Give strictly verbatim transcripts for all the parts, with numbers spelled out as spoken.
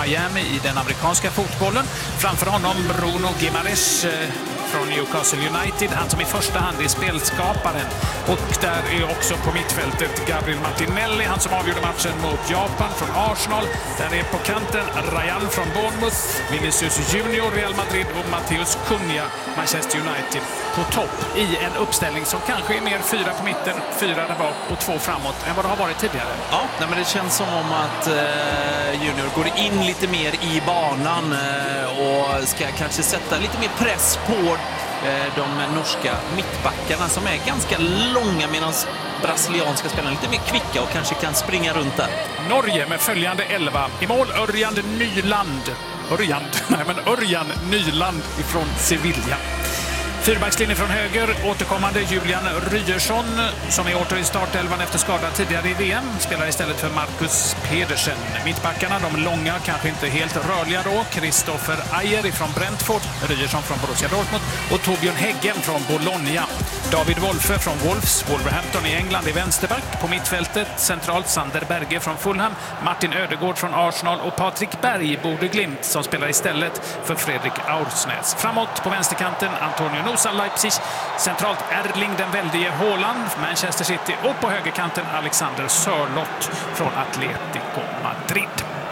Miami i den amerikanska fotbollen. Framför honom Bruno Guimaraes från Newcastle United, han som i första hand är spelskaparen. Och där är också på mittfältet Gabriel Martinelli, han som avgjorde matchen mot Japan från Arsenal. Där är på kanten Ryan från Bournemouth, Vinicius Junior, Real Madrid och Matheus Cunha, Manchester United, på topp i en uppställning som kanske är mer fyra på mitten, fyra där bak och två framåt än vad det har varit tidigare. Ja, nej, men det känns som om att eh, Junior går in lite mer i banan eh, och ska kanske sätta lite mer press på eh, de norska mittbackarna som är ganska långa, medan brasilianska spelarna lite mer kvicka och kanske kan springa runt där. Norge med följande elva. I mål Örjan Nyland. Örjan, nej men Örjan Nyland ifrån Sevilla. Fyrbackslinjen från höger, återkommande Julian Ryerson som är åter i startelvan efter skada tidigare i V M. Spelar istället för Marcus Pedersen. Mittbackarna, de långa, kanske inte helt rörliga då. Christopher Ayer från Brentford, Ryerson från Borussia Dortmund och Torbjörn Häggen från Bologna. David Wolfe från Wolves, Wolverhampton i England i vänsterback. På mittfältet centralt Sander Berge från Fulham, Martin Ödegård från Arsenal och Patrik Berg, Bode Glimt, som spelar istället för Fredrik Aursnäs. Framåt på vänsterkanten Antonio Nusa, Leipzig, centralt Erling den väldige Haaland, Manchester City, och på högerkanten Alexander Sörloth från Atletico Madrid.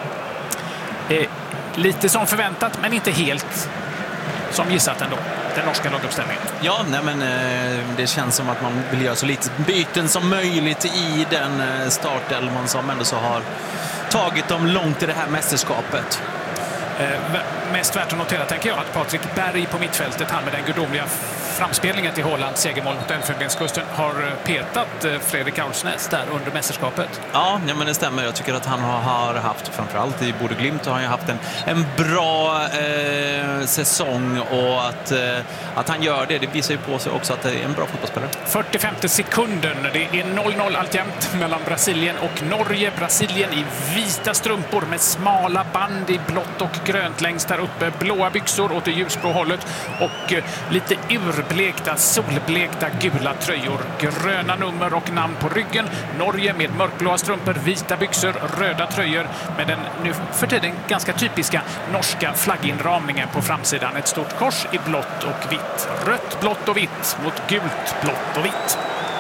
Eh, lite som förväntat, men inte helt som gissat ändå, den norska laguppställningen. Ja, nej, men eh, det känns som att man vill göra så lite byten som möjligt i den eh, startelvan som ändå så har tagit dem långt i det här mästerskapet. Eh, mest värt att notera, tänker jag, att Patrik Berg på mittfältet, han med den gudomliga framspelningen till Haaland, segermål mot Elfenbenskusten, har petat eh, Fredrik Aursnäs där under mästerskapet. Ja, ja, men det stämmer. Jag tycker att han har, har haft, framförallt i Bode Glimt, har han haft en, en bra eh, säsong, och att, eh, att han gör det, det visar ju på sig också att det är en bra fotbollsspelare. fyrtiofemte sekunden, det är noll noll alltjämt mellan Brasilien och Norge. Brasilien i vita strumpor med smala band i blått och grönt längst där uppe, blåa byxor åt det ljusblå hållet och eh, lite urblekta, solblekta gula tröjor, gröna nummer och namn på ryggen. Norge med mörkblåa strumpor, vita byxor, röda tröjor med den nu för tiden ganska typiska norska flagginramningen på framsidan. Ett stort kors i blått och vitt. Rött, blått och vitt mot gult, blått och vitt.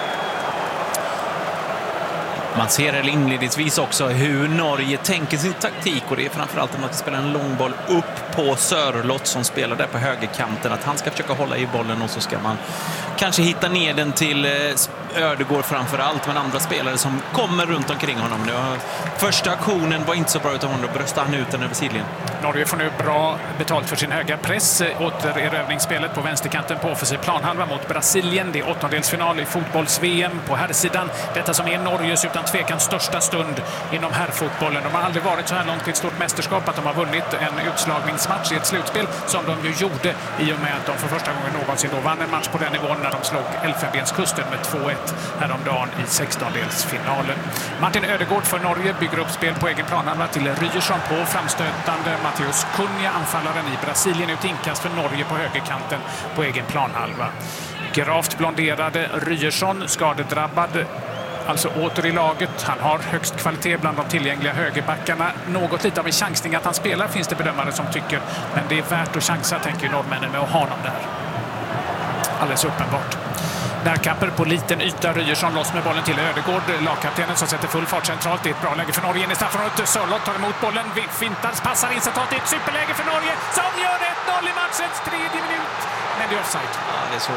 Man ser inledningsvis också hur Norge tänker sin taktik, och det är framförallt att man ska spela en långboll upp på Sörloth som spelar där på högerkanten, att han ska försöka hålla i bollen och så ska man kanske hitta ner den till Ödegård framförallt, men andra spelare som kommer runt omkring honom. Det var, första aktionen var inte så bra, utan honom bröstade han ut den över sidlinjen. Norge får nu bra betalt för sin höga press. Återerövringsspelet på vänsterkanten på offensiv planhalva mot Brasilien. Det är åttondelsfinal i fotbolls-V M på herrsidan. Detta som är Norges utan tvekan största stund inom herrfotbollen. De har aldrig varit så här långt i ett stort mästerskap att de har vunnit en utslagningsmatch i ett slutspel, som de ju gjorde i och med att de för första gången någonsin då vann en match på den nivån när de slog Elfenbenskusten med två ett häromdagen i sextondelsfinalen. Martin Ödegård för Norge bygger upp spel på egen planhalva till Ryerson på framstötande Matheus Cunha, anfallaren i Brasilien, ut inkast för Norge på högerkanten på egen planhalva. Gravt blonderade Ryerson, skadedrabbad, alltså åter i laget. Han har högst kvalitet bland de tillgängliga högerbackarna. Något lite av en chansning att han spelar finns det bedömare som tycker, men det är värt att chansa, tänker norrmännen, med att ha honom där. Alldeles uppenbart. Närkamper på liten yta. Ryerson loss med bollen till Ödegård. Lagkaptenen som sätter full fart centralt. Det är ett bra läge för Norge in i straffområdet. Sörloth tar emot bollen. Fintar, passar in centralt. Det är ett superläge för Norge som gör ett noll i matchens tredje minut. Men det är offside. Ja, det är så.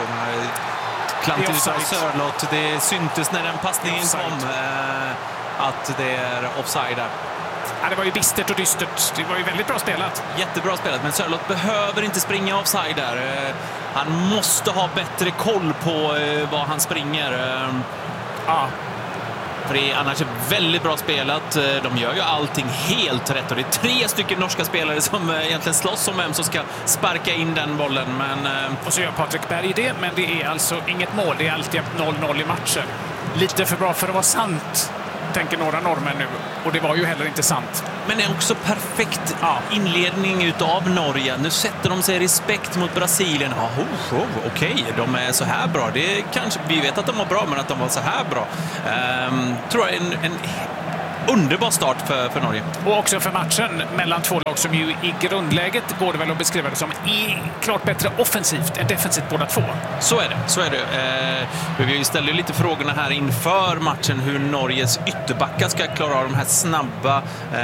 Klantigt av Sörloth. Det syntes när den passningen kom eh, att det är offside där. Ja, det var ju bistert och dystert. Det var ju väldigt bra spelat. Jättebra spelat, men Sörloth behöver inte springa offside där. Han måste ha bättre koll på vad han springer. Ja. För det är annars väldigt bra spelat. De gör ju allting helt rätt. Och det är tre stycken norska spelare som egentligen slåss om vem som ska sparka in den bollen. Men... Och så gör Patrik Berg det, men det är alltså inget mål. Det är alltid noll noll i matchen. Lite för bra för att vara sant, tänker några norrmän nu. Och det var ju heller inte sant. Men det är också perfekt ja. inledning utav Norge. Nu sätter de sig i respekt mot Brasilien. Ja, oh, oh, okej, okay. De är så här bra. Det är kanske, vi vet att de var bra, men att de var så här bra. Um, tror jag en, en underbar start för, för Norge. Och också för matchen mellan två lag som ju i grundläget går det väl att beskriva det som är klart bättre offensivt än defensivt båda två. Så är det. Så är det. Eh, vi ställer lite frågorna här inför matchen hur Norges ytterbackar ska klara av de här snabba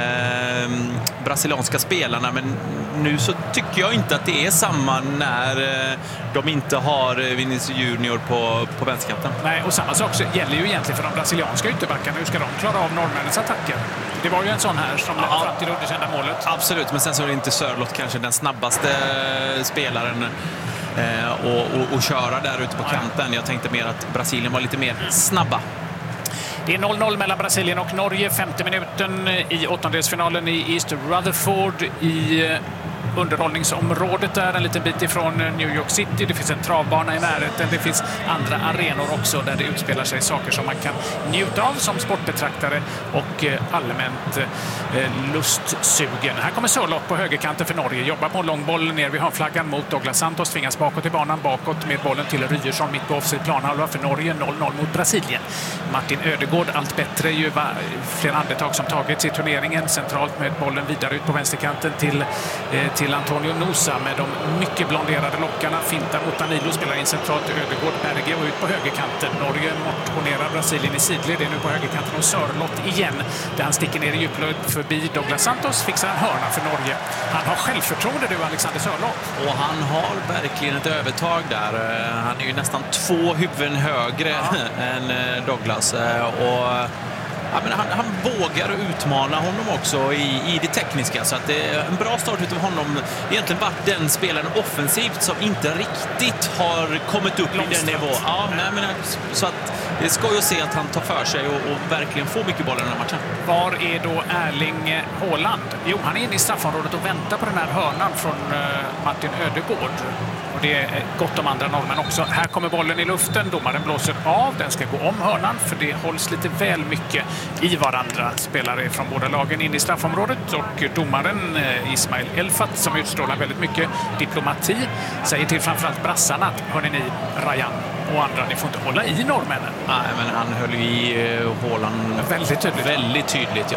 eh, brasilianska spelarna. Men nu så tycker jag inte att det är samma när eh, de inte har Vinicius Junior på, på vänsterkanten. Nej, och samma sak gäller ju egentligen för de brasilianska ytterbackarna. Hur ska de klara av norrmännens attacker? Det var ju en sån här som ledde ja, fram till det underkända målet. Absolut, men sen så är det inte Sörloth kanske den snabbaste spelaren eh, och, och, och köra där ute på kanten. Jag tänkte mer att Brasilien var lite mer snabba. Det är noll noll mellan Brasilien och Norge. Femte minuten i åttondelsfinalen i East Rutherford i underhållningsområdet där, en liten bit ifrån New York City. Det finns en travbana i närheten. Det finns andra arenor också där det utspelar sig saker som man kan njuta av som sportbetraktare och allmänt eh, lustsugen. Här kommer Sörloth på högerkanten för Norge. Jobbar på en lång boll ner vid hörnflaggan mot Douglas Santos. Tvingas bakåt i banan, bakåt med bollen till Ryerson mitt på offside planhalva för Norge. noll noll mot Brasilien. Martin Ödegård allt bättre, ju flera andetag som tagits i turneringen. Centralt med bollen vidare ut på vänsterkanten till eh, till Antonio Nusa med de mycket blonderade lockarna. Fintar mot Danilo, spelar in centralt till Ödegård, Berge och ut på högerkanten. Norge motionerar Brasilien i sidled. Det är nu på högerkanten och Sörloth igen. Där han sticker ner i djupled förbi Douglas Santos. Fixar en hörna för Norge. Han har självförtroende du, Alexander Sörloth. Och han har verkligen ett övertag där. Han är ju nästan två huvuden högre ja. än Douglas. Och ja, men han, han vågar utmana honom också i, i det tekniska, så att det är en bra start utav honom. Egentligen varit den spelaren offensivt som inte riktigt har kommit upp i den nivån. Ja, nej, men, så att det ska ju se att han tar för sig och, och verkligen får mycket boll i den här matchen. Var är då Erling Haaland? Jo, han är inne i straffområdet och väntar på den här hörnan från uh, Martin Ödegård. Och det är gott om andra norrmän också. Här kommer bollen i luften. Domaren blåser av. Den ska gå om hörnan för det hålls lite väl mycket i varandra. Spelare från båda lagen in i straffområdet och domaren eh, Ismail Elfat som utstrålar väldigt mycket diplomati säger till framförallt brassarna att hörni ni, Rayan och andra, ni får inte hålla i norrmännen. Nej, men han höll i uh, Haaland väldigt tydligt. Väldigt tydligt, ja.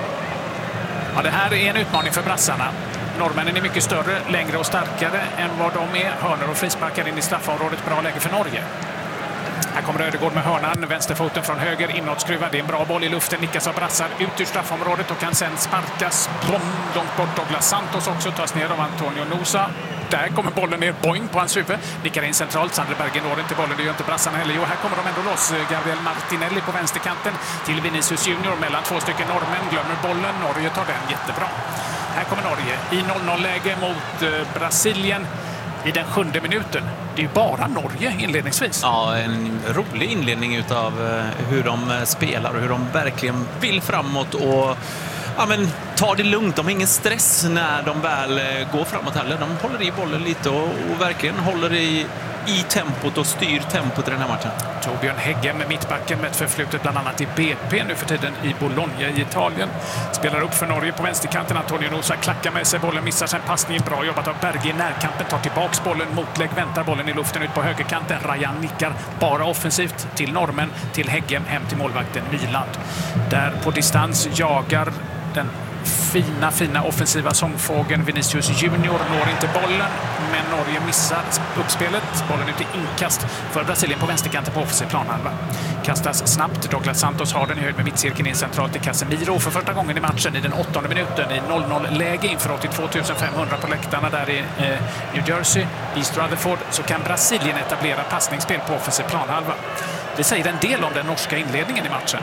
Ja, det här är en utmaning för brassarna. Norrmännen är mycket större, längre och starkare än vad de är. Hörnor och frisparkar in i straffområdet. Bra läge för Norge. Här kommer Ödegård med hörnan. Vänsterfoten från höger, inåtskruvad. Det är en bra boll i luften. Nickas av brassar ut ur straffområdet och kan sen sparkas långt bort. Douglas Santos också tas ner av Antonio Nusa. Där kommer bollen ner, boing på hans huvud. Nickar in centralt, Sander Berge når inte bollen, det gör inte brassarna heller. Jo, här kommer de ändå loss. Gabriel Martinelli på vänsterkanten till Vinicius Junior mellan två stycken norrmän. Glömmer bollen, Norge tar den jättebra. Här kommer Norge i noll noll-läge mot eh, Brasilien i den sjunde minuten. Det är ju bara Norge inledningsvis. Ja, en rolig inledning utav eh, hur de spelar och hur de verkligen vill framåt och ja, men, ta det lugnt. De har ingen stress när de väl eh, går framåt heller. De håller i bollen lite och, och verkligen håller i i tempot och styr tempot i den här matchen. Torbjörn Häggen med mittbacken med ett förflutet bland annat i B P nu för tiden i Bologna i Italien. Spelar upp för Norge på vänsterkanten. Antonio Nusa klackar med sig bollen, missar sen passningen. Bra jobbat av Berge i närkampen, tar tillbaks bollen, motlägg, väntar bollen i luften ut på högerkanten. Rayan nickar bara offensivt till normen, till Häggen, hem till målvakten Nyland. Där på distans jagar den fina, fina offensiva sångfågeln Vinicius Junior, når inte bollen, men Norge missar uppspelet. Bollen ut i inkast för Brasilien på vänsterkanten på offensiv planhalva. Kastas snabbt. Douglas Santos har den i höjd med mittcirkeln in centralt till Casemiro för första gången i matchen i den åttonde minuten i noll noll-läge inför åttiotvå tusen femhundra på läktarna där i eh, New Jersey, East Rutherford, så kan Brasilien etablera passningsspel på offensiv planhalva. Det säger en del om den norska inledningen i matchen.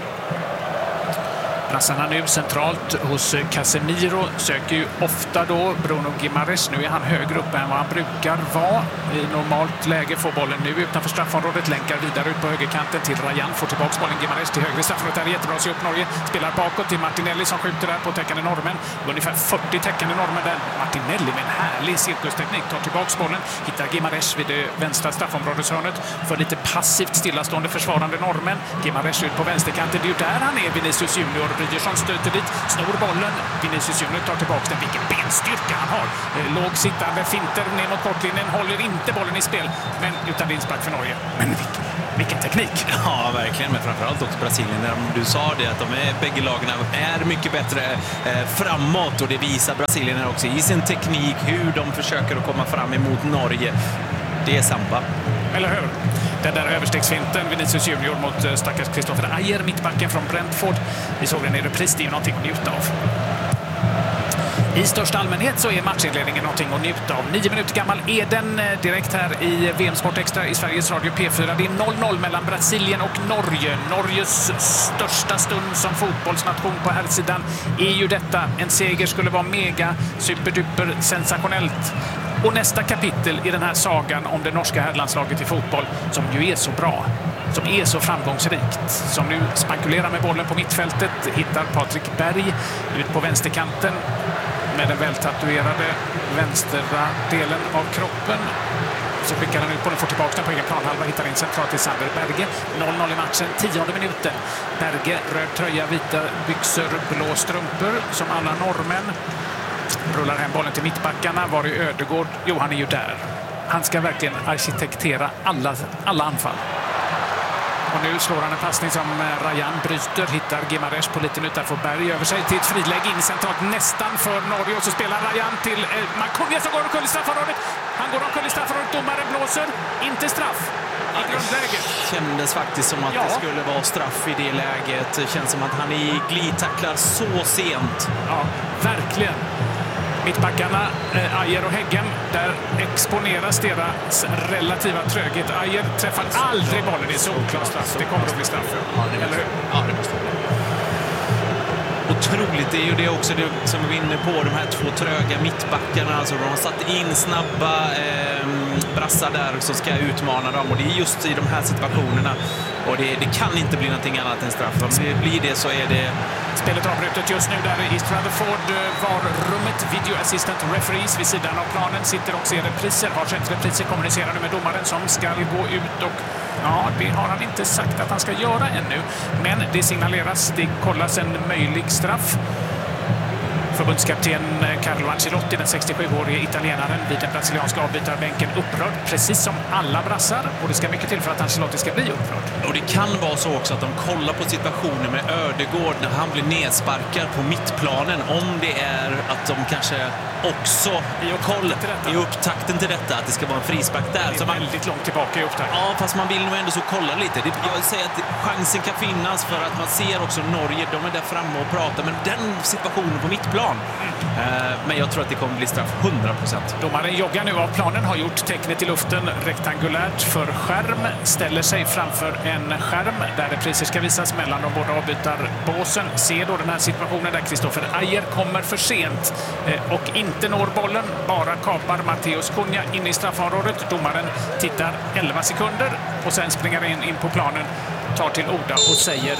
Brassarna nu centralt hos Casemiro söker ju ofta då Bruno Guimaraes. Nu är han högre upp än vad han brukar vara. I normalt läge får bollen nu utanför straffområdet, länkar vidare ut på högerkanten till Rayan, får tillbaka bollen Guimaraes till höger straffområdet. Där är jättebra, så upp Norge, spelar bakåt till Martinelli som skjuter där på täckande norrmän. Ungefär fyrtio täckande norrmän där. Martinelli med en härlig cirkusteknik tar tillbaka bollen, hittar Guimaraes vid det vänstra straffområdeshörnet för lite passivt stillastående försvarande norrmän. Guimaraes ut på vänsterkanten, det är ju där han är, Vinicius Junior. Rygersson stöter dit, snor bollen. Vinicius Junior tar tillbaka den. Vilken benstyrka han har. Låg sittande, finter ner mot kortlinjen, håller inte bollen i spel. Men utan det inspark för Norge. Men vilken, vilken teknik! Ja, verkligen. Men framförallt också Brasilien. Där du sa det, att de är, bägge lagen är mycket bättre eh, framåt. Och det visar Brasilien också i sin teknik, hur de försöker att komma fram emot Norge. Det är samba. Eller hur? Den där överstegsfinten, Vinicius Junior mot stackars Christopher Ajer, mittbacken från Brentford. Vi såg den i repris, det är ju någonting att njuta av. I största allmänhet så är matchinledningen någonting att njuta av. Nio minuter gammal är den, direkt här i V M Sport Extra i Sveriges Radio P fyra. Det är noll noll mellan Brasilien och Norge. Norges största stund som fotbollsnation på här sidan är ju detta. En seger skulle vara mega, superduper, sensationellt. Och nästa kapitel i den här sagan om det norska herrlandslaget i fotboll, som ju är så bra, som är så framgångsrikt, som nu spankulerar med bollen på mittfältet, hittar Patrik Berg ut på vänsterkanten med den vältatuerade vänstra delen av kroppen. Så skickar han ut bollen, får tillbaka den på egen planhalva, hittar in centralt till Sander Berge. noll noll i matchen, tionde minuten. Berge, röd tröja, vita byxor, blå strumpor som alla norrmän. Rullar hem bollen till mittbackarna. Var är Ödegård? Jo, han är ju där. Han ska verkligen arkitektera alla, alla anfall. Och nu slår han en passning som Rajan bryter. Hittar Gimares på liten utanför Berg. Över sig till ett frilägg in centralt nästan för Norge. Och så spelar Rajan till eh, Makunia som går omkull i straffområdet. Han går omkull i straffområdet. Domaren blåser. Inte straff i grundläget. Det kändes faktiskt som att ja. det skulle vara straff i det läget. Det känns som att han är glidtacklar så sent. Ja, verkligen. Mittbackarna, eh, Ajer och Häggen, där exponeras deras relativa tröghet. Ajer träffar aldrig bollen, det är solklar straff. Det kommer att bli straff. Ja, det måste, ja, det måste bli. Otroligt, det är ju det också det som vi är inne på, de här två tröga mittbackarna. Alltså de har satt in snabba eh, brassar där som ska utmana dem. Och det är just i de här situationerna. Och det, det kan inte bli någonting annat än straff. Om det blir det så är det... Spelet avbrutet just nu där i Stratford var rummet. Video assistant referees vid sidan av planen sitter också i repriser. Har sett repriser, kommunicerar nu med domaren som ska gå ut och ja, det har han inte sagt att han ska göra ännu. Men det signaleras, det kollas en möjlig straff. Förbundskapten Carlo Ancelotti, den sextiosjuårige italienaren vid den brasilianska avbytarbänken, upprörd, precis som alla brassar. Och det ska mycket till för att Ancelotti ska bli upprörd. Och det kan vara så också att de kollar på situationen med Ödegård när han blir nedsparkad på mittplanen. Om det är att de kanske också i, koll, i upptakten till detta, att det ska vara en frispark där. Det är så man, väldigt långt tillbaka i upptakten. Ja, fast man vill nog ändå så kolla lite. Det, jag vill säga att chansen kan finnas för att man ser också Norge, de är där framme och pratar. Men den situationen på mittplan. Mm. Men jag tror att det kommer bli straff hundra procent. Domaren joggar nu av planen, har gjort tecknet i luften rektangulärt för skärm. Ställer sig framför en skärm där repriser ska visas mellan de båda avbytarbåsen. Ser då den här situationen där Christopher Ajer kommer för sent och inte når bollen. Bara kapar Matteus Cunha in i straffområdet. Domaren tittar elva sekunder och sen springer in, in på planen, tar till orda och säger: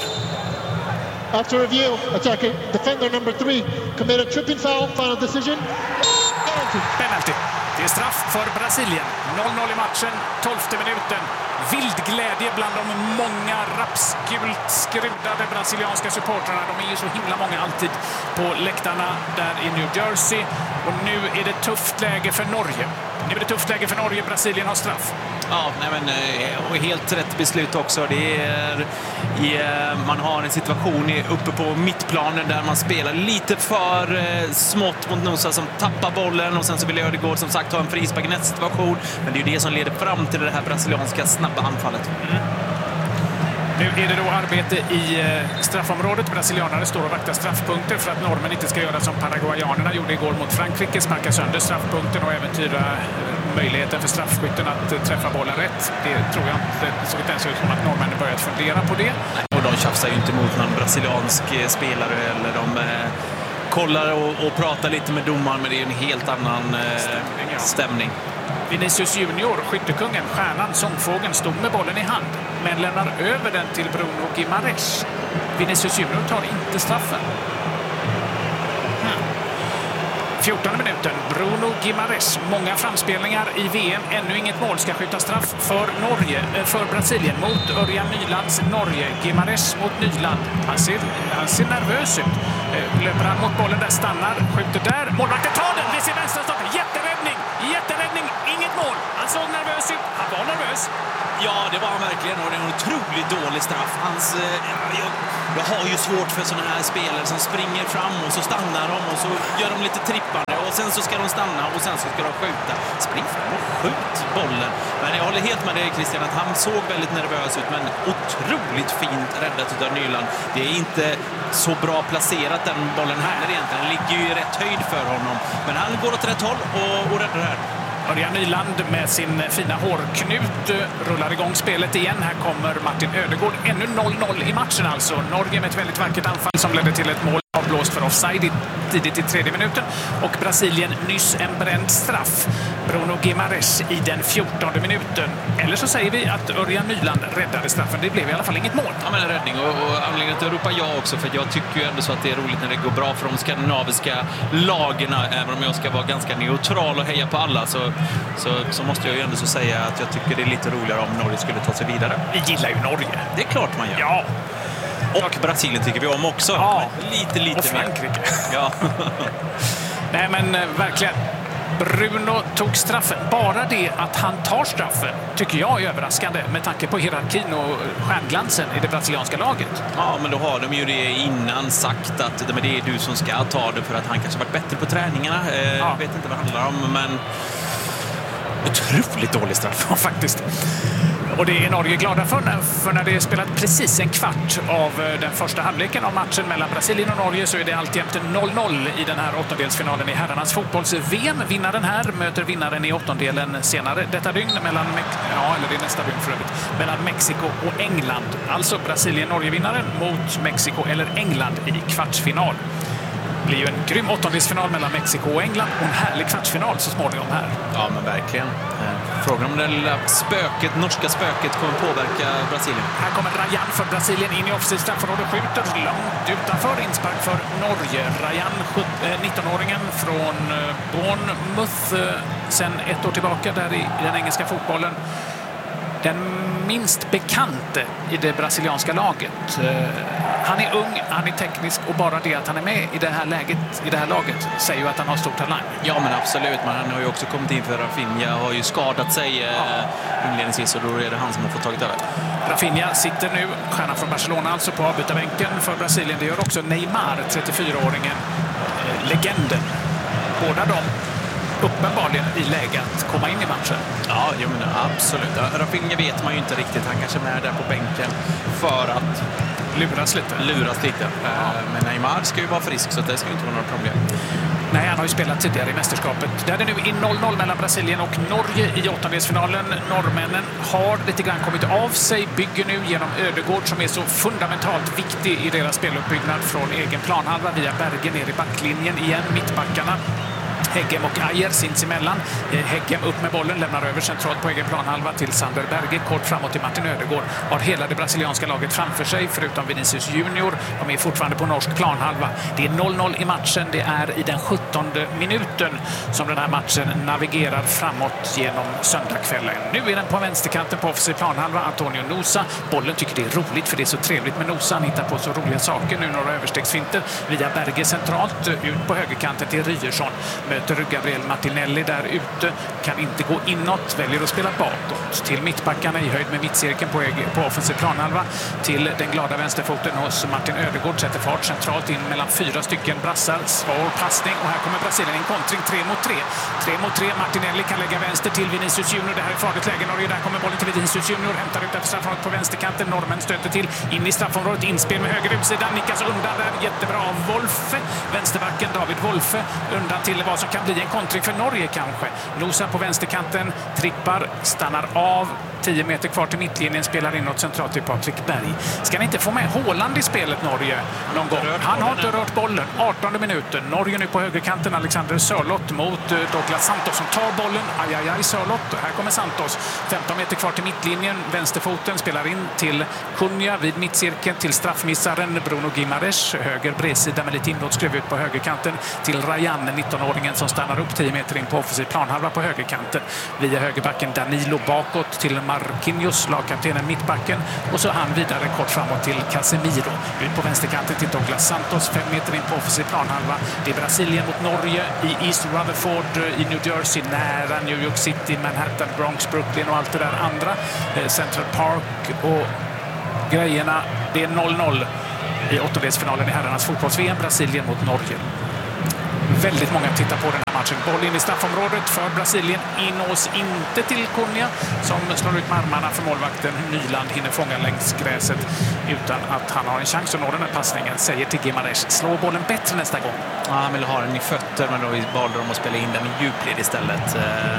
After review, attacking defender number three committed a tripping foul. Final decision. Penalty. Penalty. Det är straff för Brasilien. noll noll i matchen, tolfte minuten. Vild glädje bland de många rapsgult skrudade brasilianska supportrarna. De är ju så himla många alltid på läktarna där i New Jersey. Och nu är det tufft läge för Norge. Nu är det tufft läge för Norge. Brasilien har straff. Ja, nej men, och helt rätt beslut också. Det är, man har en situation uppe på mittplanen där man spelar lite för smått mot Nusa som tappar bollen, och sen så vill Ödegård som sagt ha en frispark i nästa situation. Men det är ju det som leder fram till det här brasilianska snabba anfallet. Mm. Nu är det då arbete i straffområdet. Brasilianare står och vaktar straffpunkter för att normen inte ska göra som paraguayanerna gjorde igår mot Frankrike, sparka sönder straffpunkten och äventyra möjligheten för straffskytten att träffa bollen rätt. Det tror jag inte, det såg inte ens ut som att norrmännen börjat fundera på det. Och de tjafsar ju inte mot någon brasiliansk spelare, eller de eh, kollar och, och pratar lite med domaren, men det är en helt annan eh, stämning, ja. stämning. Vinicius Junior, skyttekungen, stjärnan, sångfågeln, stod med bollen i hand men lämnar över den till Bruno Gimares. Vinicius Junior tar inte straffen. fjortonde minuten, Bruno Guimaraes. Många framspelningar i V M. Ännu inget mål. Ska skjuta straff för Norge, för Brasilien mot Örjan Nylands Norge. Guimaraes mot Nyland. Han ser, han ser nervös ut. Löper han mot bollen där, stannar, skjuter där. Målvakten tar den vid sin vänstra start. Jätteräddning! Jätteräddning! Inget mål. Han såg nervös ut. Han var nervös. Ja, det var han verkligen. Och det är en otroligt dålig straff. Hans, eh, jag, jag har ju svårt för såna här spelare som springer fram och så stannar de och så gör de lite trippande och sen så ska de stanna och sen så ska de skjuta. Spring fram och skjut bollen. Men jag håller helt med dig, Christian, att han såg väldigt nervös ut, men otroligt fint räddat av Nyland. Det är inte så bra placerat den bollen här egentligen. Den ligger ju i rätt höjd för honom. Men han går åt rätt håll och, och räddar här. Örjan Nyland med sin fina hårknut rullar igång spelet igen. Här kommer Martin Ödegård. Ännu noll noll i matchen alltså. Norge med ett väldigt vackert anfall som ledde till ett mål avblåst för offside tidigt i tredje minuten. Och Brasilien nyss en bränd straff. Bruno Guimaraes i den fjortonde minuten. Eller så säger vi att Örjan Nyland räddade straffen. Det blev i alla fall inget mål. Ja, men en räddning. Och, och anledningen till att ropa ja också, för jag tycker ju ändå så att det är roligt när det går bra för de skandinaviska lagen. Även om jag ska vara ganska neutral och heja på alla så, så, så måste jag ju ändå så säga att jag tycker det är lite roligare om Norge skulle ta sig vidare. Vi gillar ju Norge. Det är klart man gör. Ja. Och Brasilien tycker vi om också. Ja. Lite, lite och Frankrike. Ja. Nej, men äh, verkligen. Bruno tog straffen. Bara det att han tar straffen tycker jag är överraskande med tanke på hierarkin och stjärnglansen i det brasilianska laget. Ja, men då har de ju det innan sagt att det är du som ska ta det för att han kanske varit bättre på träningarna. Eh, ja. Jag vet inte vad det handlar om, men otroligt dålig straff. Ja, faktiskt. Och det är Norge glada för när, för när det är spelat precis en kvart av den första halvleken av matchen mellan Brasilien och Norge så är det alltjämt noll noll i den här åttondelsfinalen i herrarnas fotbolls-V M. Vinnaren här möter vinnaren i åttondelen senare detta dygn mellan, ja, eller det är nästa dygn för övrigt, mellan Mexiko och England. Alltså Brasilien-Norge-vinnaren mot Mexiko eller England i kvartsfinal. Det blir ju en grym åttondelsfinal mellan Mexiko och England och en härlig kvartsfinal så småningom här. Ja, men verkligen. Frågan om det lilla spöket, norska spöket kommer påverka Brasilien. Här kommer Rajan för Brasilien in i offensivt straffområde, skjuter långt utanför, inspark för Norge. Rajan, nittonåringen från Bournemouth sen ett år tillbaka där i den engelska fotbollen. Den minst bekante i det brasilianska laget. Han är ung, han är teknisk och bara det att han är med i det här läget, i det här laget säger ju att han har stor talang. Ja, men absolut. Men han har ju också kommit in för Rafinha, har ju skadat sig ja. inledningsvis och då är det han som har fått tagit över. Rafinha sitter nu, stjärnan från Barcelona, alltså på avbytarbänken för Brasilien. Det gör också Neymar, trettiofyraåringen, legenden. Båda de uppenbarligen i läge att komma in i matchen. Ja, jag menar, absolut. Rafinha vet man ju inte riktigt. Han kanske är med där på bänken för att luras lite. Luras lite. Ja. Men Neymar ska ju vara frisk så det ska ju inte vara några problem. Nej, han har ju spelat tidigare i mästerskapet. Där är det nu in noll noll mellan Brasilien och Norge i åttondelsfinalen. Norrmännen har lite grann kommit av sig, bygger nu genom Ödegård som är så fundamentalt viktig i deras speluppbyggnad från egen planhalva via Berge ner i backlinjen igen, mittbackarna. Heggem och Ajer sinsemellan. Heggem upp med bollen, lämnar över centralt på egen planhalva till Sander Berge. Kort framåt till Martin Ödegård. Har hela det brasilianska laget framför sig, förutom Vinicius Junior. De är fortfarande på norsk planhalva. Det är noll noll i matchen. Det är i den sjuttonde minuten som den här matchen navigerar framåt genom söndagskvällen. Nu är den på vänsterkanten på offensiv planhalva. Antonio Nusa. Bollen tycker det är roligt för det är så trevligt med Nusa. Han hittar på så roliga saker. Nu några överstegsfinter via Berge centralt. Ut på högerkanten till Ryerson. Möter Gabriel Martinelli där ute, kan inte gå inåt, väljer att spela bakåt till mittbackarna i höjd med mittcirkeln på, på offensiv planhalva till den glada vänsterfoten hos Martin Ödegård, sätter fart centralt in mellan fyra stycken brassar, svår passning och här kommer Brasilien en kontring, tre mot tre. tre mot tre, Martinelli kan lägga vänster till Vinicius Junior, det här är farligt läge Norge, där kommer bollen till Vinicius Junior, hämtar ut efter straffområdet på vänsterkanten, norrmän stöter till, in i straffområdet, inspel med höger utsida, nickas undan där, jättebra av Wolfe, vänsterbacken David Wolfe, undan till vad som kan bli en kontring för Norge kanske. Nusa på vänsterkanten, trippar, stannar av tio meter kvar till mittlinjen, spelar inåt centralt till Patrik Berg. Ska ni inte få med Haaland i spelet, Norge, någon gång? Han har inte rört bollen. artonde minuten. Norge nu på högerkanten. Alexander Sörloth mot Douglas Santos som tar bollen. Aj, aj, aj, Sörloth. Här kommer Santos. femton meter kvar till mittlinjen. Vänsterfoten spelar in till Cunha vid mittcirkeln, till straffmissaren Bruno Guimaraes. Höger bredsida med lite inbrottsskruv ut på högerkanten till Rayan, nittonåringen som stannar upp tio meter in på offensiv planhalva på högerkanten. Via högerbacken Danilo bakåt till Marquinhos, lagkaptenen mittbacken. Och så han vidare kort framåt till Casemiro. Ut på vänsterkanten till Douglas Santos, fem meter in på offensiv planhalva. Det är Brasilien mot Norge i East Rutherford i New Jersey, nära New York City, Manhattan, Bronx, Brooklyn och allt det där andra. Central Park och grejerna. Det är noll noll i åttondelsfinalen i herrarnas fotbolls-V M, Brasilien mot Norge. Väldigt många tittar på den här matchen. Boll in i straffområdet för Brasilien. Inås inte till Cunha som slår ut med armarna för målvakten. Nyland hinner fånga längs gräset utan att han har en chans att nå den här passningen. Säger till Guimaraes, slå bollen bättre nästa gång. Ja, han vill ha den i fötter, men då valde de att spela in den i djupled istället.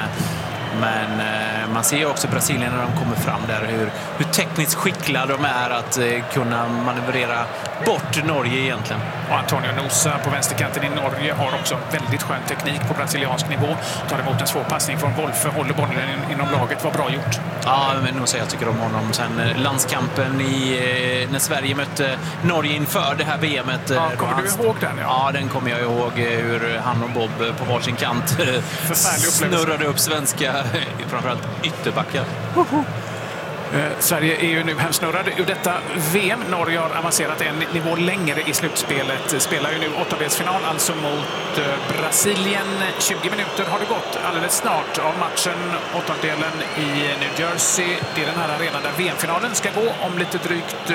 Men eh, man ser ju också Brasilien när de kommer fram där hur, hur tekniskt skickliga de är att eh, kunna manövrera bort Norge egentligen. Och Antonio Nusa på vänsterkanten i Norge har också väldigt skön teknik på brasiliansk nivå. Tar emot en svår passning från Wolfe, håller bollen in, inom laget. Var bra gjort. Ja, men Nusa, jag tycker om honom. Sen eh, landskampen i, eh, när Sverige mötte Norge inför det här V M:et. Eh, ja, kommer du han, ihåg den? Ja, ja den kommer jag ihåg. Eh, hur han och Bob på varsin kant eh, snurrade upp svenska framförallt ytterbackar. Uh-huh. Eh, Sverige är ju nu hemsnurrade ur detta V M. Norge har avancerat en nivå längre i slutspelet. Spelar ju nu åttondelsfinal, alltså mot eh, Brasilien. tjugo minuter har det gått alldeles snart av matchen. Åttondelen i New Jersey. Det är den här arenan där V M-finalen ska gå om lite drygt eh,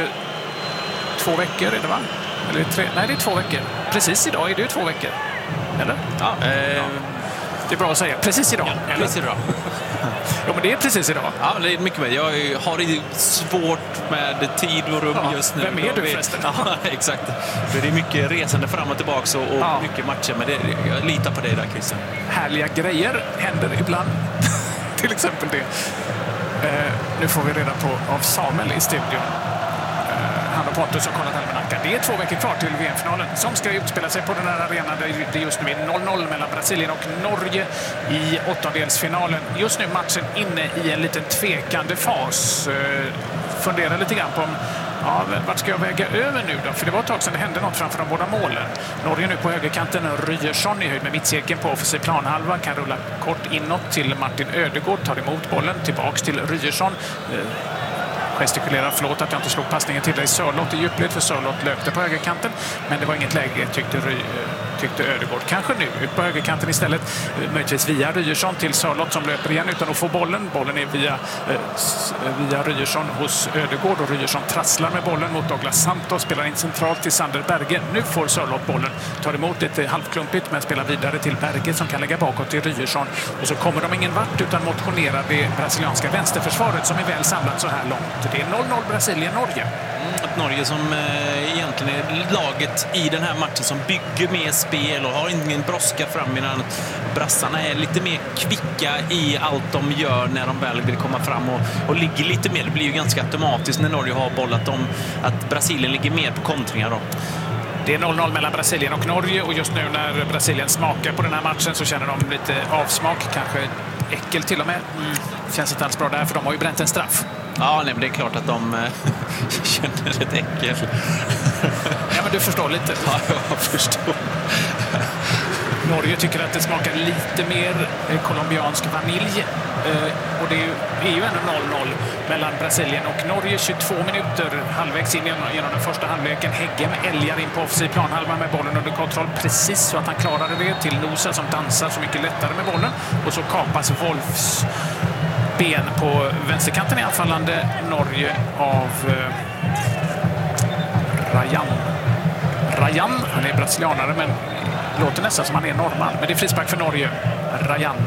två veckor, är det va? Eller tre? Nej, det är två veckor. Precis idag är det ju två veckor. Eller? Ja, eh... ja. Det är bra att säga. Precis idag. Ja, precis idag. Ja, men det är precis idag. Ja, det är mycket med. Jag har det svårt med tid och rum ja, just nu. Vem är du förresten? Ja, exakt. Det är mycket resande fram och tillbaka och, och ja. mycket matcher. Men det, jag litar på dig där, Christian. Härliga grejer händer ibland. Till exempel det. Eh, nu får vi reda på av Samuel i studion. Han och Pontus har kollat almanackan. Det är två veckor kvar till V M-finalen som ska utspela sig på den här arenan där det just nu är noll noll mellan Brasilien och Norge i åttondelsfinalen. Just nu matchen inne i en liten tvekande fas. Funderar lite grann på om ja, vart ska jag väga över nu då? För det var ett tag sedan det hände något framför de båda målen. Norge nu på högerkanten. Ryerson i höjd med mittcirkeln på offensiv planhalva. Kan rulla kort inåt till Martin Ödegård. Tar emot bollen. Tillbaks till Ryerson. Gestikulerar, förlåt att jag inte slog passningen till dig. Sörloth i djupled, för Sörloth löpte på högerkanten. Men det var inget läge, tyckte, Ry, tyckte Ödegård. Kanske nu, ut på högerkanten istället. Möjligtvis via Ryerson till Sörloth som löper igen utan att få bollen. Bollen är via, eh, via Ryerson hos Ödegård och Ryerson trasslar med bollen mot Douglas Santos. Spelar in centralt till Sander Berge. Nu får Sörloth bollen. Tar emot lite halvklumpigt men spelar vidare till Berge som kan lägga bakåt till Ryerson. Och så kommer de ingen vart utan motionerar det brasilianska vänsterförsvaret som är väl samlat så här långt. Det är noll noll Brasilien-Norge. Mm, ett Norge som eh, egentligen är laget i den här matchen som bygger mer spel och har ingen brådska fram medan brassarna är lite mer kvicka i allt de gör när de väl vill komma fram och, och ligger lite mer. Det blir ju ganska automatiskt när Norge har bollat om att Brasilien ligger mer på kontringar då. Det är noll noll mellan Brasilien och Norge och just nu när Brasilien smakar på den här matchen så känner de lite avsmak, kanske äckel till och med. Mm. Känns inte alls bra där för de har ju bränt en straff. Ja, nej, men det är klart att de äh, känner ett äckel. Ja, men du förstår lite. Ja, jag förstår. Norge tycker att det smakar lite mer eh, colombiansk vanilj. Eh, och det är ju, är ju ändå noll noll mellan Brasilien och Norge. tjugotvå minuter halvvägs in genom, genom den första halvleken. Heggem älgar in på offensiv planhalva med bollen under kontroll. Precis så att han klarade det till Nusa som dansar så mycket lättare med bollen. Och så kapas Wolfs ben på vänsterkanten i anfallande Norge av eh, Rayan. Rayan, han är brasilianare men låter nästan som han är norrman. Men det är frispark för Norge. Rayan.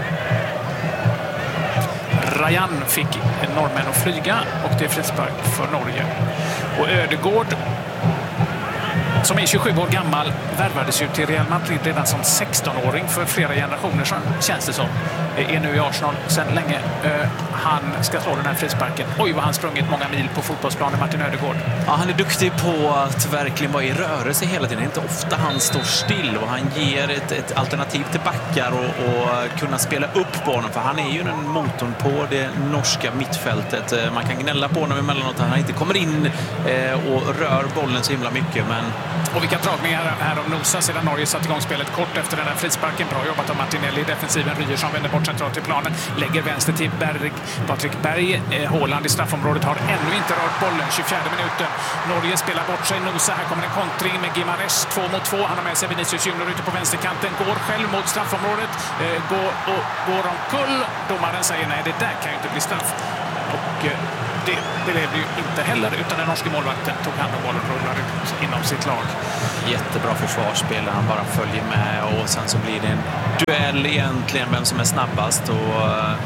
Rayan fick norrmän att flyga och det är frispark för Norge. Och Ödegård som är tjugosju år gammal, värvades ju till Real Madrid redan som sexton-åring för flera generationer sedan, känns det som. Är nu i Arsenal sedan länge. Han ska slå den här frisparken. Oj, vad han sprungit många mil på fotbollsplanen, Martin Ödegård. Ja, han är duktig på att verkligen vara i rörelse hela tiden. Det är inte ofta han står still och han ger ett, ett alternativ till backar och, och kunna spela upp på honom. För han är ju den motorn på det norska mittfältet. Man kan gnälla på honom emellanåt att han inte kommer in och rör bollen så himla mycket. Men... Och vilka dragningar här av Nosa sedan Norge satt igång spelet kort efter den här frisparken. Bra jobbat av Martinelli i defensiven. Ryerson vänder bort centralt till planen. Lägger vänster till Berg. Patrik Berg. Eh, Håland i straffområdet har ännu inte rört bollen. tjugofjärde minuten. Norge spelar bort sig. Nosa. Här kommer en kontring med Gimares. Två mot två. Han har med sig Vinicius Junior ute på vänsterkanten. Går själv mot straffområdet. Eh, går, och, går omkull. Domaren säger nej, det där kan ju inte bli straff. Och... Eh, Det, det blev ju inte heller, utan den norska målvakten tog hand om bollen och rullar ut inom sitt lag. Jättebra försvarsspel, han bara följer med och sen så blir det en duell egentligen vem som är snabbast och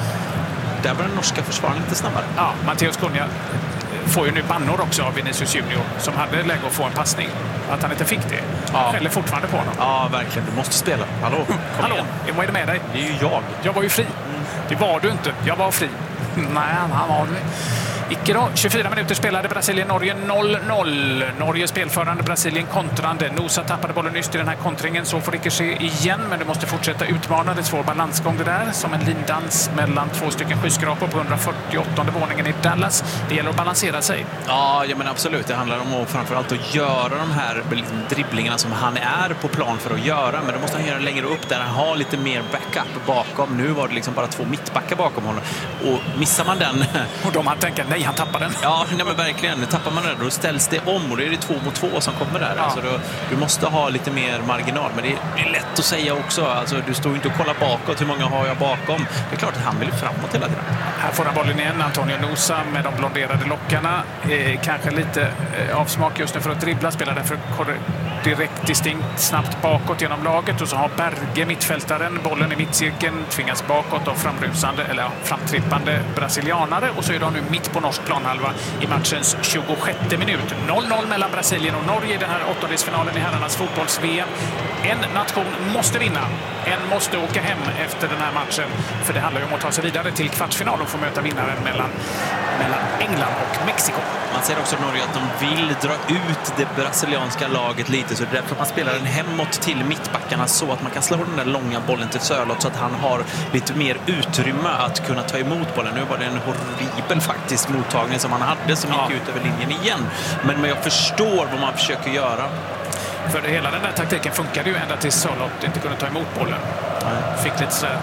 där var den norska försvararen lite snabbare. Ja, Matteus Cunha får ju nu bannor också av Vinicius Junior som hade läge att få en passning. Att han inte fick det. Han skäller fortfarande på honom. Ja, verkligen. Du måste spela. Hallå, kom Hallå, igen. Vad är det med dig? Det är ju jag. Jag var ju fri. Det var du inte. Jag var fri. Nej, han var det. Icke då. tjugofyra minuter spelade Brasilien-Norge noll noll. Norge spelförande, Brasilien kontrande. Nosa tappade bollen nyss i den här kontringen. Så får det inte ske igen, men du måste fortsätta utmana. Det är svår balansgång det där. Som en lindans mellan två stycken skyskrapor på hundrafyrtioåttonde våningen i Dallas. Det gäller att balansera sig. Ja, ja men absolut. Det handlar om att framförallt att göra de här dribblingarna som han är på plan för att göra. Men då måste han göra längre upp där han har lite mer backup bakom. Nu var det liksom bara två mittbackar bakom honom. Och missar man den... Och de han tänker, nej, han tappar den. Ja, nej, men verkligen. Tappar man den, då ställs det om och det är det två mot två som kommer där. Ja. Alltså, då, du måste ha lite mer marginal. Men det är, det är lätt att säga också. Alltså, du står inte och kollar bakåt. Hur många har jag bakom? Det är klart att han vill framåt hela tiden. Här får han bollen igen. Antonio Nosa med de blonderade lockarna. Eh, kanske lite eh, avsmak just nu för att dribbla. Spelar därför direkt distinkt snabbt bakåt genom laget. Och så har Berge, mittfältaren, bollen i mittcirkeln. Tvingas bakåt av framrusande, eller ja, framtrippande brasilianare. Och så är de nu mitt på norsk planhalva i matchens tjugosjätte minut. noll noll mellan Brasilien och Norge i den här åttondelsfinalen i herrarnas fotbolls-V M. En nation måste vinna. En måste åka hem efter den här matchen. För det handlar ju om att ta sig vidare till kvartsfinal och få möta vinnaren mellan, mellan England och Mexiko. Man ser också i Norge att de vill dra ut det brasilianska laget lite. Så det är därför man spelar den hemåt till mittbackarna så att man kan slå den där långa bollen till Sörloth så att han har lite mer utrymme att kunna ta emot bollen. Nu var det en horribel faktiskt mottagning som han hade som ja. gick ut över linjen igen. Men, men jag förstår vad man försöker göra. För hela den där taktiken funkade ju ända till Sörloth inte kunde ta emot bollen. Nej. Fick lite sådär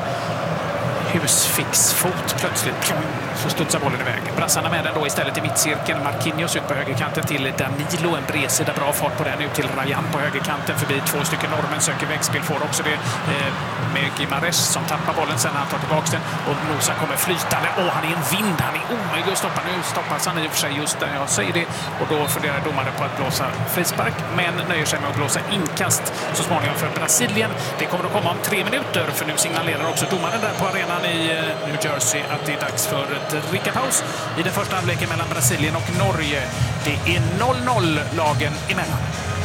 husfixfot plötsligt. Så studsar bollen iväg. Brassarna med den då istället i mittcirkeln. Marquinhos ut på högerkanten till Danilo. En bredsida, bra fart på den ut till Rayan på högerkanten. Förbi två stycken norrmän, söker vägspel. Får också det eh, med Gimares som tappar bollen sen när han tar tillbaka den. Och Nosa kommer flytande. Åh, han är en vind. Han är omöjlig att stoppa. Nu stoppas han i och för sig just där jag säger det. Och då funderar domaren på att blåsa frispark. Men nöjer sig med att blåsa inkast så småningom för Brasilien. Det kommer att komma om tre minuter. För nu signalerar också domaren där på arenan i New Jersey att det är dags för ett drickapaus i den första halvleken mellan Brasilien och Norge. Det är noll noll lagen emellan.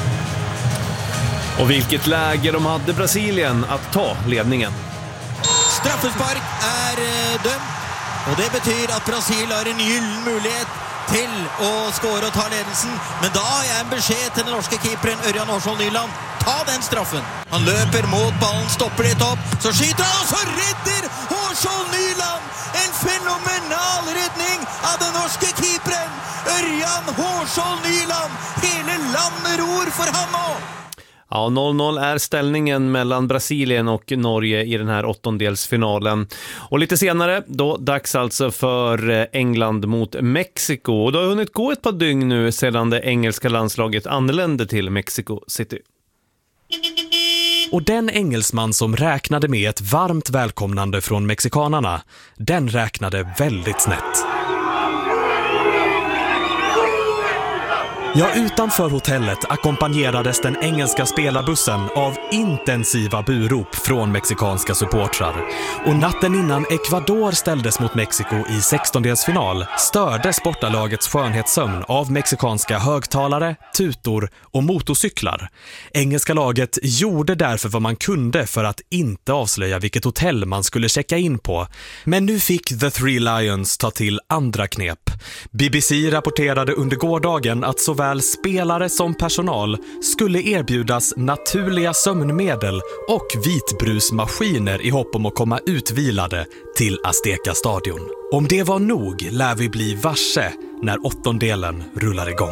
Och vilket läge de hade Brasilien att ta ledningen. Straffespark är dömt och det betyder att Brasil har en gyllen möjlighet till att skåra och ta ledelsen. Men då har jag en besked till den norska keeperen Ørjan Hårsvold Nyland. Ta den straffen. Han löper mot ballen, stoppar det upp, så skjuter han och så räddar Hårsvold Nyland. En fenomenal räddning av den norska keeperen Ørjan Hårsvold Nyland. Hela landet ror för honom. Ja, noll noll är ställningen mellan Brasilien och Norge i den här åttondelsfinalen. Och lite senare, då dags alltså för England mot Mexiko. Och det har hunnit gå ett par dygn nu sedan det engelska landslaget anlände till Mexico City. Och den engelsman som räknade med ett varmt välkomnande från mexikanerna, den räknade väldigt snett. Ja, utanför hotellet ackompanjerades den engelska spelarbussen av intensiva burop från mexikanska supportrar. Och natten innan Ecuador ställdes mot Mexiko i sextondelsfinal störde sportalagets skönhetssömn av mexikanska högtalare, tutor och motorcyklar. Engelska laget gjorde därför vad man kunde för att inte avslöja vilket hotell man skulle checka in på. Men nu fick The Three Lions ta till andra knep. B B C rapporterade under gårdagen att såväl spelare som personal skulle erbjudas naturliga sömnmedel och vitbrusmaskiner i hopp om att komma utvilade till Azteca-stadion. Om det var nog lär vi bli varse när åttondelen rullar igång.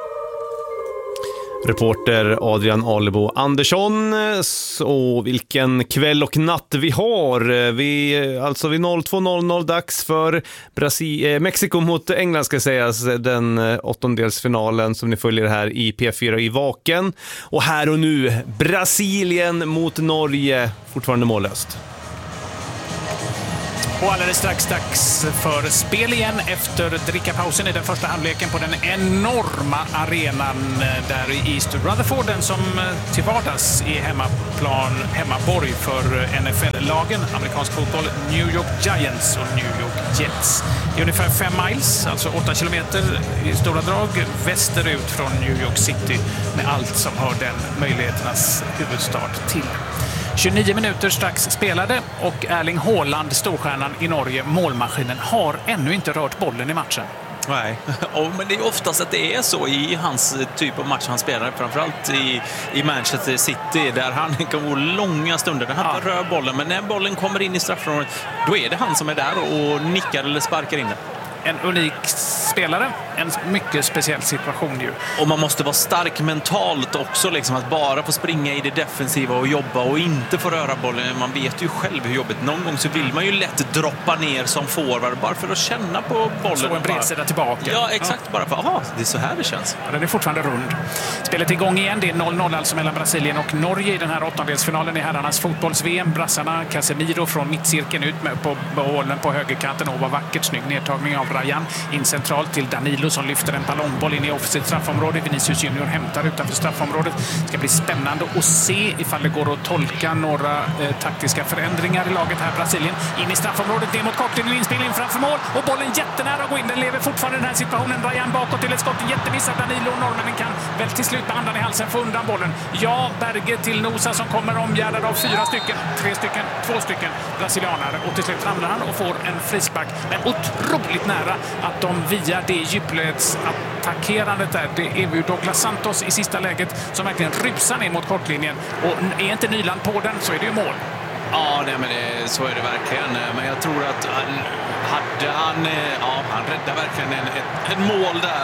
Reporter Adrian Alebo Andersson. Så vilken kväll och natt vi har. Vi, alltså vid två noll noll dags för Brasil, eh, Mexiko mot England ska sägas, den åttondelsfinalen som ni följer här i P fyra i Vaken. Och här och nu Brasilien mot Norge, fortfarande mållöst. Och alldeles strax dags för spel igen efter drickapausen i den första halvleken på den enorma arenan där i East Rutherford, den som till vardags är hemmaplan, hemmaborg för N F L-lagen, amerikansk fotboll, New York Giants och New York Jets. Det är ungefär fem miles, alltså åtta kilometer i stora drag västerut från New York City med allt som hör den möjligheternas huvudstad till. tjugonio minuter strax spelade och Erling Haaland, storstjärnan i Norge, målmaskinen, har ännu inte rört bollen i matchen. Nej, oh, men det är oftast att det är så i hans typ av match han spelar, framförallt i, i Manchester City där han kan gå långa stunder där han ja. rör bollen, men när bollen kommer in i straffområdet då är det han som är där och nickar eller sparkar in det. En unik spelare, en mycket speciell situation ju. Och man måste vara stark mentalt också, liksom, att bara få springa i det defensiva och jobba och inte få röra bollen. Man vet ju själv hur jobbigt. Någon gång så vill man ju lätt droppa ner som forward bara för att känna på bollen. Så en bredsida tillbaka. Ja, exakt. Ja. Bara för, aha, det är så här det känns. Ja, den är fortfarande rund. Spelet är igång igen. Det är noll noll alltså mellan Brasilien och Norge i den här åttondelsfinalen i herrarnas fotbolls-V M. Brassarna Casemiro från mittcirkeln ut med på bollen på högerkanten och var vackert snygg nedtagning av Rayan in centralt till Danilo som lyfter en ballongboll in i offensivt straffområde. Vinicius Junior hämtar utanför straffområdet. Det ska bli spännande att se ifall det går att tolka några eh, taktiska förändringar i laget här. Brasilien in i straffområdet, ner mot kortlinjen, inspelning framför mål och bollen jättenära att gå in. Den lever fortfarande i den här situationen. Rayan bakåt till ett skott, jättemissar Danilo och norrmännen kan väl till slut med andan i halsen få undan bollen. Ja, Berge till Nosa som kommer omgärdad av fyra stycken, tre stycken, två stycken brasilianare och till slut ramlar han och får en frispark, men otroligt nära att de via det djupledsattackerandet där, det är ju Douglas Santos i sista läget som verkligen rusar ner mot kortlinjen, och är inte Nyland på den så är det ju mål. Ja, nej, men det, så är det verkligen. Men jag tror att han, hade han, ja, han räddade verkligen en, ett, ett mål där,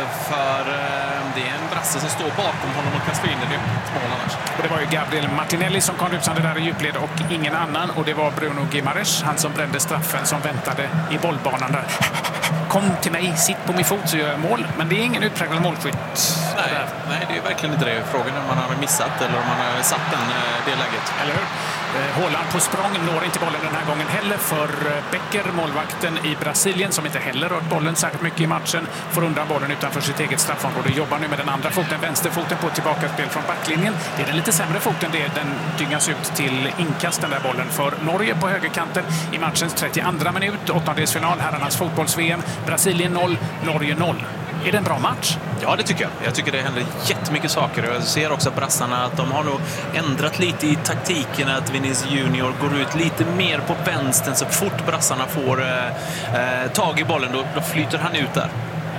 för det är en brasse som står bakom honom och kastar in det. Mål annars. Och det var ju Gabriel Martinelli som kom rusande där i djupled och ingen annan, och det var Bruno Guimaraes, han som brände straffen, som väntade i bollbanan där. Kom till mig, sitt på min fot så gör jag mål, men det är ingen utpräglad målskytt. Nej, nej, det är verkligen inte det. Frågan är om man har missat eller om man har satt den, det läget. Eller hur? Haaland på språng når inte bollen den här gången heller, för Becker, målvakten i Brasilien, som inte heller rört bollen särskilt mycket i matchen, får undan bollen utanför sitt eget straffområde. Jobbar nu med den andra foten, vänsterfoten, på tillbakaspel från backlinjen. Det är den lite sämre foten, det är den dyngas ut till inkast, den där bollen för Norge på högerkanten i matchens trettioandra minut. Åttondelsfinal, herrarnas fotbolls-V M. Brasilien noll, Norge noll. Är det en bra match? Ja, det tycker jag. Jag tycker det händer jättemycket saker. Jag ser också brassarna att de har nog ändrat lite i taktiken, att Vinicius Junior går ut lite mer på vänstern, så fort brassarna får eh, tag i bollen då, då flyter han ut där.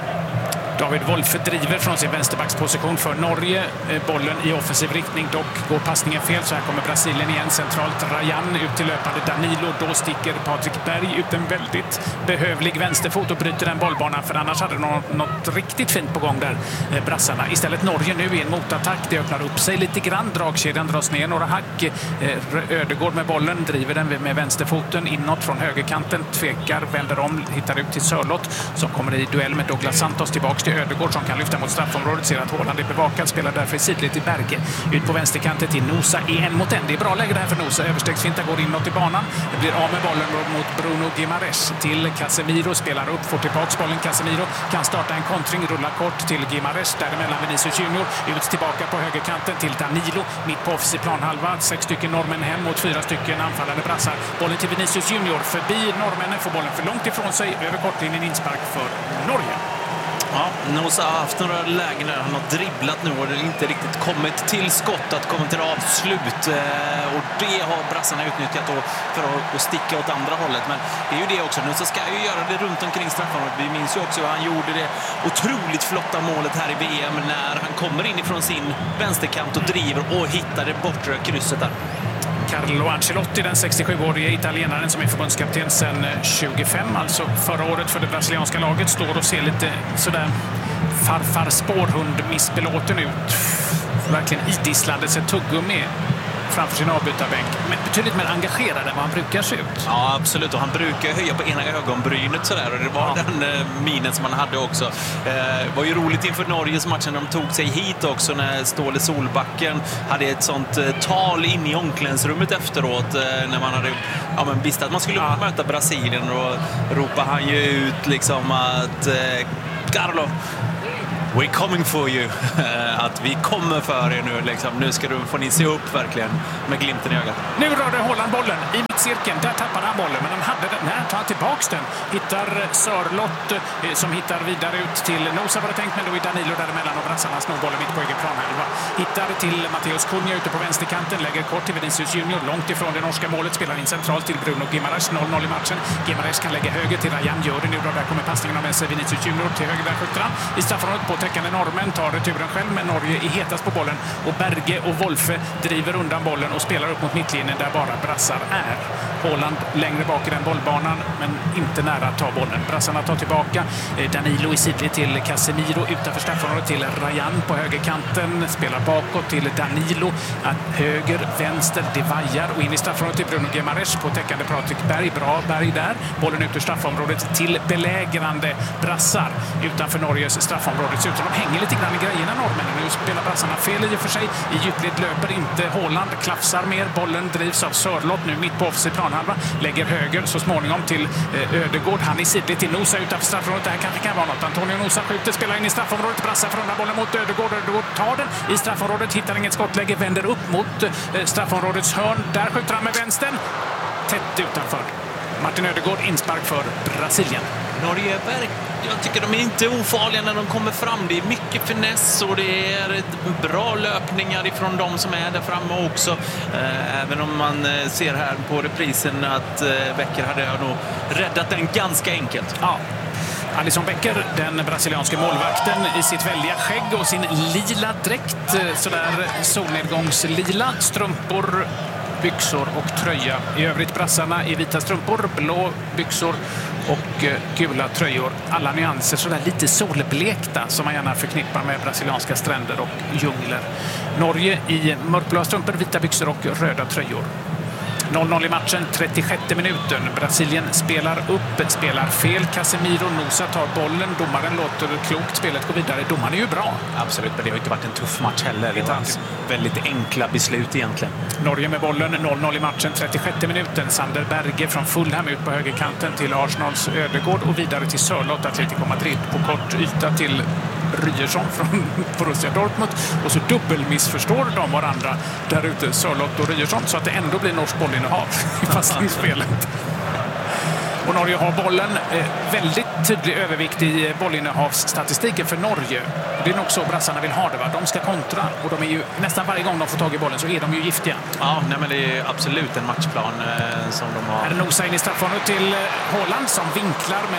David Wolf driver från sin vänsterbacksposition för Norge. Bollen i offensiv riktning, dock går passningen fel, så här kommer Brasilien igen centralt. Rayan ut till löpande Danilo, då sticker Patrik Berg ut en väldigt behövlig vänsterfot och bryter den bollbanan, för annars hade de något, något riktigt fint på gång där, brassarna. Istället Norge nu i en motattack, det öppnar upp sig lite grann, dragkedjan dras ner några hack. Ödegård med bollen, driver den med vänsterfoten inåt från högerkanten, tvekar, vänder om, hittar ut till Sörlott som kommer i duell med Douglas Santos tillbaks till Ödegård som kan lyfta mot straffområdet. Ser att Haaland är bevakad, spelar därför i sidled till Berge. Ut på vänsterkanten till Nosa i en mot en. Det är bra läge där för Nosa. Överstegsfinta går inåt i banan. Det blir av med bollen mot Bruno Guimaraes till Casemiro. Spelar upp, får tillbaka bollen. Casemiro kan starta en kontring, rulla kort till Guimaraes. Däremellan Vinicius Junior. Ut tillbaka på högerkanten till Danilo. Mitt på offensiv planhalva. Sex stycken norrmän hem mot fyra stycken anfallande brassar. Bollen till Vinicius Junior. Förbi norrmännen, får bollen för långt ifrån sig. Över kortlinjen, inspark för Norge. Ja, Nosa har haft några lägen där han har dribblat nu och det inte riktigt kommit till skott att komma till avslut. Och det har brassarna utnyttjat för att sticka åt andra hållet. Men det är ju det också. Nosa ska ju göra det runt omkring straffområdet. Vi minns ju också hur han gjorde det otroligt flotta målet här i V M när han kommer in ifrån sin vänsterkant och driver och hittar det bortre krysset där. Carlo Ancelotti, den sextiosjuårige italienaren som är förbundskapten sedan tjugofem, alltså förra året för det brasilianska laget, står och ser lite sådär farfar spårhund missbelåten ut. Verkligen idisslande sig tuggummi framför sin avbytarbänk, men betydligt mer engagerad än vad han brukar se ut. Ja, absolut. Och han brukar höja på ena ögonbrynet sådär. Och det var ja. den eh, minen som han hade också. Eh, det var ju roligt inför Norges matchen när de tog sig hit också, när Ståle Solbacken hade ett sånt eh, tal in i omklädningsrummet efteråt. Eh, när man hade ja, men visste att man skulle ja. möta Brasilien, och ropade han ju ut liksom att eh, Carlo, we're coming for you. Att vi kommer för er nu. Liksom. Nu ska du få ni se upp verkligen med glimten i ögat. Nu rörde Haaland bollen i mittcirkeln. Där tappade han bollen, men han hade den. När han tar tillbaks den hittar Sörlott eh, som hittar vidare ut till Nosa var det tänkt, men då är Danilo däremellan och brassarna snor bollen mitt på egen planhalva. Hittar till Matteus Cunha ute på vänsterkanten. Lägger kort till Vinicius Junior. Långt ifrån det norska målet. Spelar in centralt till Bruno Guimaraes. noll noll i matchen. Guimaraes kan lägga höger till Rayan. Gör det nu då. Där kommer passningen av med sig. Vinicius Junior till höger. Där skjuter han. I straffområdet på täckande norrmän tar returen själv, men Norge är hetast på bollen och Berge och Wolfe driver undan bollen och spelar upp mot mittlinjen där bara brassar är. Haaland längre bak i den bollbanan, men inte nära att ta bollen. Brassarna tar tillbaka. Danilo i sidled till Casemiro, utanför straffområdet till Rayan på högerkanten. Spelar bakåt till Danilo. Att höger, vänster, det vajar och in i straffområdet till Bruno Guimaraes på täckande Patrik Berg. Bra Berg där. Bollen ut ur straffområdet till belägrande brassar utanför Norges straffområde. Så utan de hänger lite grann i grejerna norrmännen. Nu spelar brassarna fel i och för sig. I djupled löper inte Haaland. Klafsar mer. Bollen drivs av Sörlott nu mitt på offensiv planhalva. Lägger höger så småningom till Ödegård. Han i sidled till Nosa utanför straffområdet. Det här kanske kan vara något. Antonio Nosa skjuter, spelar in i straffområdet. Brassar för undan bollen mot Ödegård. Ödegård tar den i straffområdet. Hittar inget skottläge. Vänder upp mot straffområdets hörn. Där skjuter han med vänstern. Tätt utanför. Martin Ödegård, inspark för Brasilien. Norge, jag tycker de är inte ofarliga när de kommer fram. Det är mycket finess och det är bra löpningar ifrån de som är där framme också. Även om man ser här på reprisen att Becker hade nog räddat den ganska enkelt. Ja. Alisson Becker, den brasilianske målvakten, i sitt välja skägg och sin lila dräkt, sådär solnedgångslila, strumpor, byxor och tröja. I övrigt brassarna i vita strumpor, blå byxor och gula tröjor. Alla nyanser sådär lite solblekta som man gärna förknippar med brasilianska stränder och djungler. Norge i mörkblå strumpor, vita byxor och röda tröjor. noll noll i matchen, trettiosjätte minuten. Brasilien spelar upp, spelar fel. Casemiro, Nosa tar bollen. Domaren låter klokt spelet gå vidare. Domaren är ju bra. Absolut, men det har inte varit en tuff match heller. Det var väldigt enkla beslut egentligen. Norge med bollen, noll noll i matchen, trettiosjätte minuten. Sander Berge från Fulham ut på högerkanten till Arsenals Ödegård och vidare till Sörlott, Atletico Madrid. På kort yta till Ryerson från Borussia Dortmund, och så dubbelmissförstår de varandra där ute, Sörlott och Ryerson, så att det ändå blir norsk bollinnehav i passningsspelet. Och Norge har bollen. Eh, väldigt tydlig övervikt i bollinnehavsstatistiken för Norge. Det är nog så brassarna vill ha det. Va? De ska kontra. Och de är ju, nästan varje gång de får tag i bollen så är de ju giftiga. Ja, nej, men det är absolut en matchplan eh, som de har. Här är Nosa in i straffområdet till eh, Haaland som vinklar, men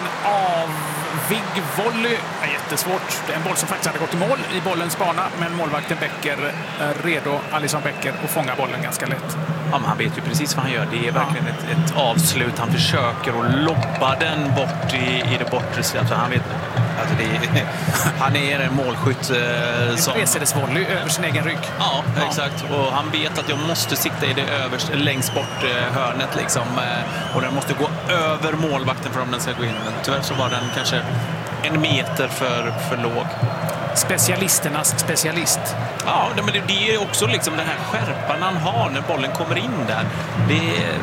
avig volley. Ja, jättesvårt. Det är en boll som faktiskt hade gått i mål i bollens bana, men målvakten Becker är redo, Alisson Becker, och fånga bollen ganska lätt. Ja, men han vet ju precis vad han gör. Det är verkligen ja. ett, ett avslut. Han försöker att lobba den bort i, i det bortre. Alltså, han vet, alltså det är, han är en målskytt eh, som... Resedes volley över sin egen rygg. Ja, ja, exakt. Och han vet att jag måste sitta i det överst, längst bort eh, hörnet liksom. Eh, och den måste gå över målvakten för om den ska gå in. Men tyvärr så var den kanske en meter för, för låg. Specialisternas specialist. Ja, men det, det är också liksom den här skärpan han har när bollen kommer in där. Det är,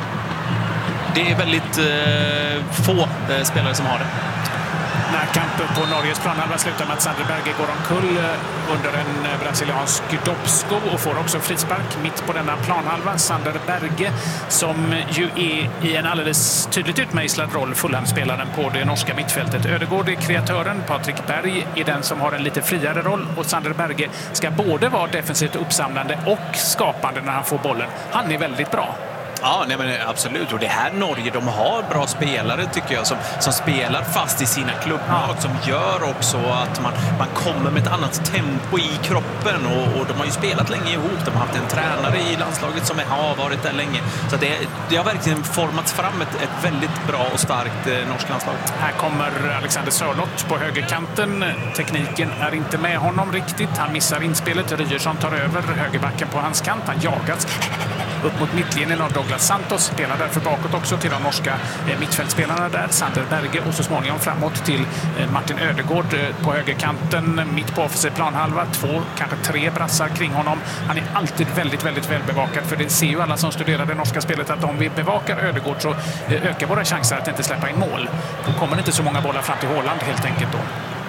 det är väldigt eh, få eh, spelare som har det. Närkampen på Norges planhalva slutar med att Sander Berge går omkull under en brasiliansk doppsko och får också frispark mitt på denna planhalva. Sander Berge, som ju är i en alldeles tydligt utmejslad roll, Fulham-spelaren på det norska mittfältet. Ödegård är kreatören, Patrik Berg är den som har en lite friare roll och Sander Berge ska både vara defensivt uppsamlande och skapande när han får bollen. Han är väldigt bra. Ja, nej men absolut. Och det här Norge, de har bra spelare tycker jag som, som spelar fast i sina klubblag, ja. Som gör också att man, man kommer med ett annat tempo i kroppen och, och de har ju spelat länge ihop. De har haft en tränare i landslaget som har varit där länge. Så det, det har verkligen formats fram ett, ett väldigt bra och starkt eh, norskt landslag. Här kommer Alexander Sörloth på högerkanten. Tekniken är inte med honom riktigt. Han missar inspelet. Ryerson tar över högerbacken på hans kant. Han jagas upp mot mittlinjen av Douglas Santos, spelar därför bakåt också till de norska eh, mittfältspelarna där, Sander Berge, och så småningom framåt till eh, Martin Ödegård eh, på högerkanten, mitt på offensiv planhalva, två, kanske tre brassar kring honom. Han är alltid väldigt, väldigt välbevakad, för det ser ju alla som studerar det norska spelet att om vi bevakar Ödegård så eh, ökar våra chanser att inte släppa in mål. Då kommer det inte så många bollar fram till Haaland helt enkelt då.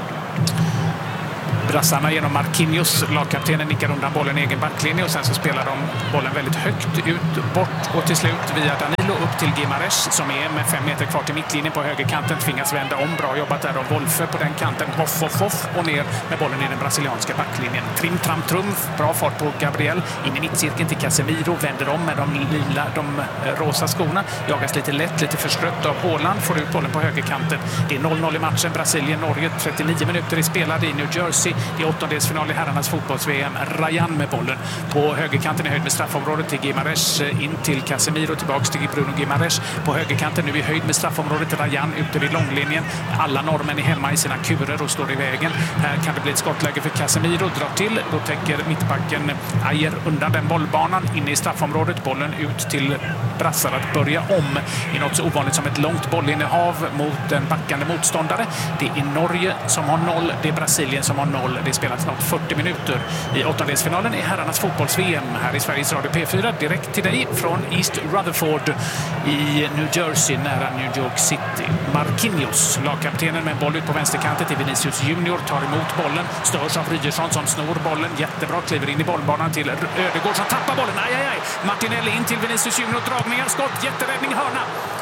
Brassarna genom Marquinhos, lagkaptenen, nickar undan bollen i egen backlinje och sen så spelar de bollen väldigt högt ut, bort och till slut via Danilo upp till Guimaraes som är med fem meter kvar till mittlinjen på högerkanten, tvingas vända om. Bra jobbat där av Wolfe på den kanten. Hoff, hoff, hoff och ner med bollen i den brasilianska backlinjen. Trim, tram, trumf. Bra fart på Gabriel. In i mittcirkeln till Casemiro. Vänder om med de lila, de rosa skorna. Jagas lite lätt, lite förstrött av Haaland. Får ut bollen på högerkanten. Det är noll noll i matchen. Brasilien-Norge. trettionio minuter i spelade i New Jersey. Det är åttondelsfinal i herrarnas fotbolls-V M. Rayan med bollen på högerkanten i höjd med straffområdet till Guimaraes. In till Casemiro. Tillbaks till Bruno Guimaraes på högerkanten. Nu i höjd med straffområdet. Rayan ute vid långlinjen. Alla norrmän är hemma i sina kurer och står i vägen. Här kan det bli ett skottläge för Casemiro. Drar till. Då täcker mittbacken Ajer undan den bollbanan. Inne i straffområdet. Bollen ut till brassar att börja om i något så ovanligt som ett långt bollinnehav mot en backande motståndare. Det är Norge som har noll. Det är Brasilien som har noll. Det spelas snart fyrtio minuter i åttondelsfinalen i herrarnas fotbolls-V M här i Sveriges Radio P fyra. Direkt till dig från East Rutherford i New Jersey nära New York City. Marquinhos, lagkaptenen med en boll ut på vänsterkanten till Vinicius Junior, tar emot bollen, störs av Ryerson som snor bollen. Jättebra, kliver in i bollbanan till Ödegård som tappar bollen. Aj, aj, aj. Martinelli in till Vinicius Junior, dragningar, skott, jätteräddning, hörna.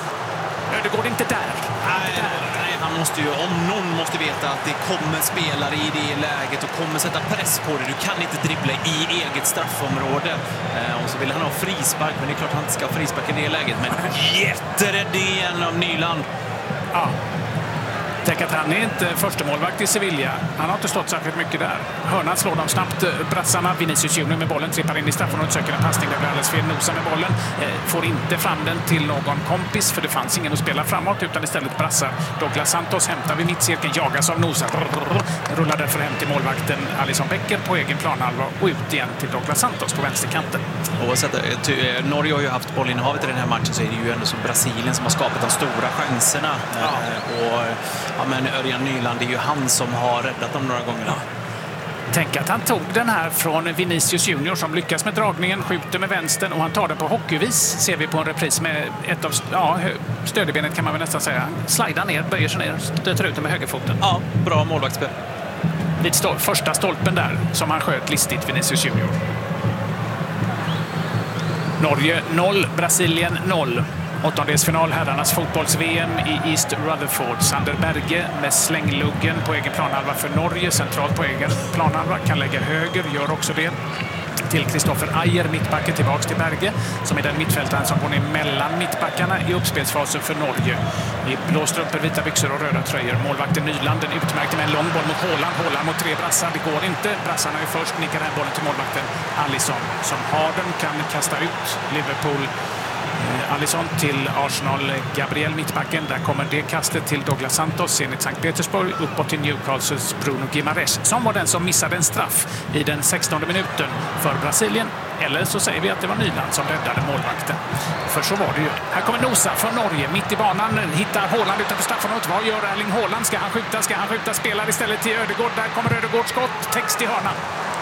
Ödegård inte där. Nej, nej, han måste ju, om någon måste veta att det kommer spelare i det läget och kommer sätta press på det. Du kan inte dribbla i eget straffområde. Eh, och så vill han ha frispark, men det är klart att han inte ska ha frispark i det läget. Men jätteräddningen av Nyland. Ja. Tänk att han är inte första målvakt i Sevilla. Han har inte stått särskilt mycket där. Hörnan slår dem snabbt. Brassarna, Vinicius Junior med bollen, trippar in i straffområdet, söker en passning där blir alldeles fel. Nosar med bollen. Eh, får inte fram den till någon kompis, för det fanns ingen att spela framåt, utan istället brassar. Douglas Santos hämtar vid mittcirkeln, jagas av Nosar. Rullar därför hem till målvakten Alisson Becker på egen planhalva och ut igen till Douglas Santos på vänsterkanten. Oavsett, Norge har ju haft bollinnehavet i den här matchen, så är det ju ändå som Brasilien som har skapat de stora chanserna. Ja. Och ja, men Örjan Nyland, det är ju han som har räddat dem några gånger. Ja. Tänk att han tog den här från Vinicius Junior som lyckas med dragningen, skjuter med vänstern och han tar den på hockeyvis. Ser vi på en repris med ett av ja, stödbenet kan man väl nästan säga. Han slidar ner, böjer sig ner, stöter ut den med högerfoten. Ja, bra målvaktsspel. Vid stol- första stolpen där som han sköt listigt, Vinicius Junior. Norge noll, Brasilien noll. Åttondelsfinal, herrarnas fotbolls-V M i East Rutherford. Sander Berge med slängluggen på egen planhalva för Norge. Centralt på egen planhalva, kan lägga höger, gör också det. Till Kristoffer Ajer, mittbacken, tillbaks till Berge, som är den mittfältaren som går ner mellan mittbackarna i uppspelsfasen för Norge. I blå strumpor, vita byxor och röda tröjor. Målvakten Nyland, den utmärkte med en lång boll mot Haaland. Haaland mot tre brassar, det går inte. Brassarna är först, nickar hem bollen till målvakten Alisson som har den, kan kasta ut Liverpool Alisson till Arsenal, Gabriel mittbacken. Där kommer det kastet till Douglas Santos, Zenit Sankt Petersburg, uppåt till Newcastles Bruno Guimaraes, som var den som missade en straff i den sextonde minuten för Brasilien. Eller så säger vi att det var Nyland som räddade målvakten. För så var det ju. Här kommer Nosa från Norge, mitt i banan, hittar Haaland utanför straffområdet. Vad gör Erling Haaland? Ska han skjuta? Ska han skjuta? Spelar istället till Ödegård. Där kommer Ödegård skott, text i hörnan.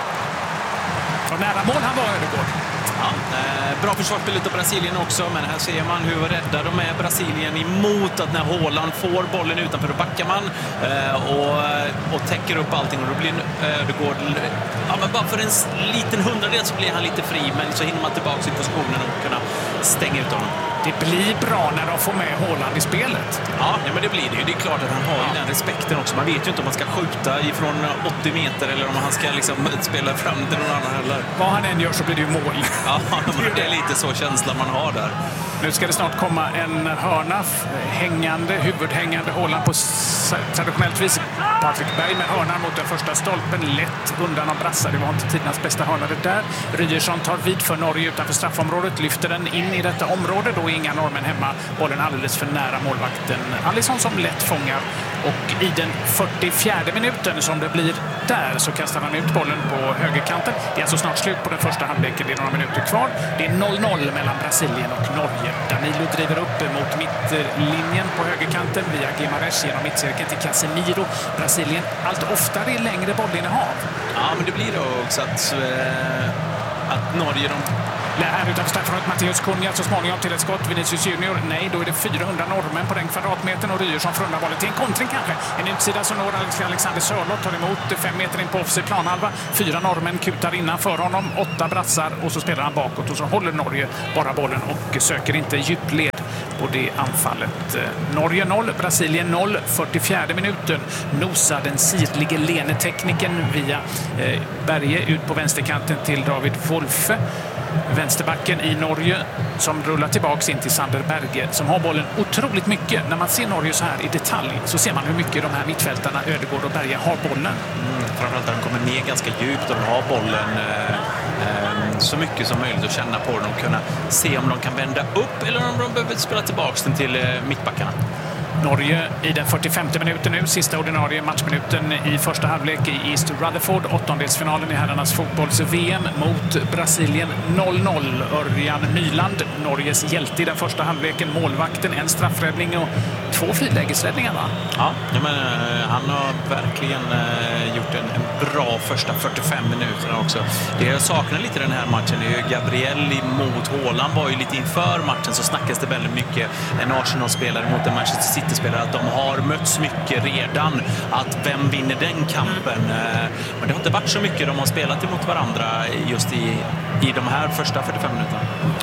Så nära mål han var Ödegård. Ja, eh, bra försvarsspel av Brasilien också, men här ser man hur rädda de är Brasilien emot att när Haaland får bollen utanför då backar man eh, och, och täcker upp allting och då blir Ödegård, ja, men bara för en liten hundradel så blir han lite fri, men så hinner man tillbaka i positionen och kunna stänga ut honom. Det blir bra när de får med Haaland i spelet. Ja, ja, men det blir det ju. Det är klart att han har ju den respekten också. Man vet ju inte om man ska skjuta ifrån åttio meter eller om han ska liksom spela fram till någon annan heller. Vad han än gör så blir det ju mål. Ja, det är lite så känslan man har där. Nu ska det snart komma en hörna, hängande, huvudhängande Haaland på traditionellt vis. Patrik Berg med hörnan mot den första stolpen, lätt undan av brassar. Det var inte tidernas bästa hörna det där. Ryerson tar vid för Norge utanför straffområdet, lyfter den in i detta område. Då är inga norrmän hemma. Bollen alldeles för nära målvakten Alisson som lätt fångar. Och i den fyrtiofjärde minuten som det blir där så kastar han ut bollen på högerkanten. Det är alltså snart slut på den första halvleken. Det är några minuter kvar. Det är noll noll mellan Brasilien och Norge. Danilo driver upp mot mittlinjen på högerkanten via Guimaraes genom mittcirkeln till Casemiro. Brasilien allt oftare i längre bollinnehav. Ja, men det blir då också att, äh, att Norge de... Här utanför straffområdet Matteus Cunha så småningom till ett skott. Vinicius Junior. Nej, då är det fyrahundra norrmän på den kvadratmetern och Ryerson frundar bollen till en kontring kanske. En utsida som når Alexander Sörloth tar emot fem meter in på offensiv planhalva. Fyra norrmän kutar innanför honom. Åtta brassar och så spelar han bakåt och så håller Norge bara bollen och söker inte djupled på det anfallet. Norge noll, Brasilien noll, fyrtiofjärde minuten. Nosa, den sidlige lenetekniken via eh, Berge ut på vänsterkanten till David Wolfe. Vänsterbacken i Norge som rullar tillbaks in till Sander Berge som har bollen otroligt mycket. När man ser Norge så här i detalj så ser man hur mycket de här mittfältarna Ödegård och Berge har bollen. Mm, framförallt när de kommer ner ganska djupt och de har bollen eh, eh, så mycket som möjligt att känna på den och kunna se om de kan vända upp eller om de behöver spela tillbaks den till eh, mittbackarna. Norge i den fyrtiofemte minuten nu, sista ordinarie matchminuten i första halvlek i East Rutherford, åttondelsfinalen i herrarnas fotbolls-V M mot Brasilien noll noll. Örjan Nyland, Norges hjälte i den första halvleken, målvakten, en straffräddning och två frilägesräddningar, va? Ja, men uh, han har verkligen uh, gjort en, en bra första fyrtiofem minuter också. Det jag saknar lite i den här matchen är ju Gabriel mot Haaland var ju lite inför matchen så snackas det väldigt mycket en Arsenal-spelare mot en Manchester City-spelare att de har mötts mycket redan. Att vem vinner den kampen? Uh, men det har inte varit så mycket de har spelat emot varandra just i, i de här första fyrtiofem minuterna.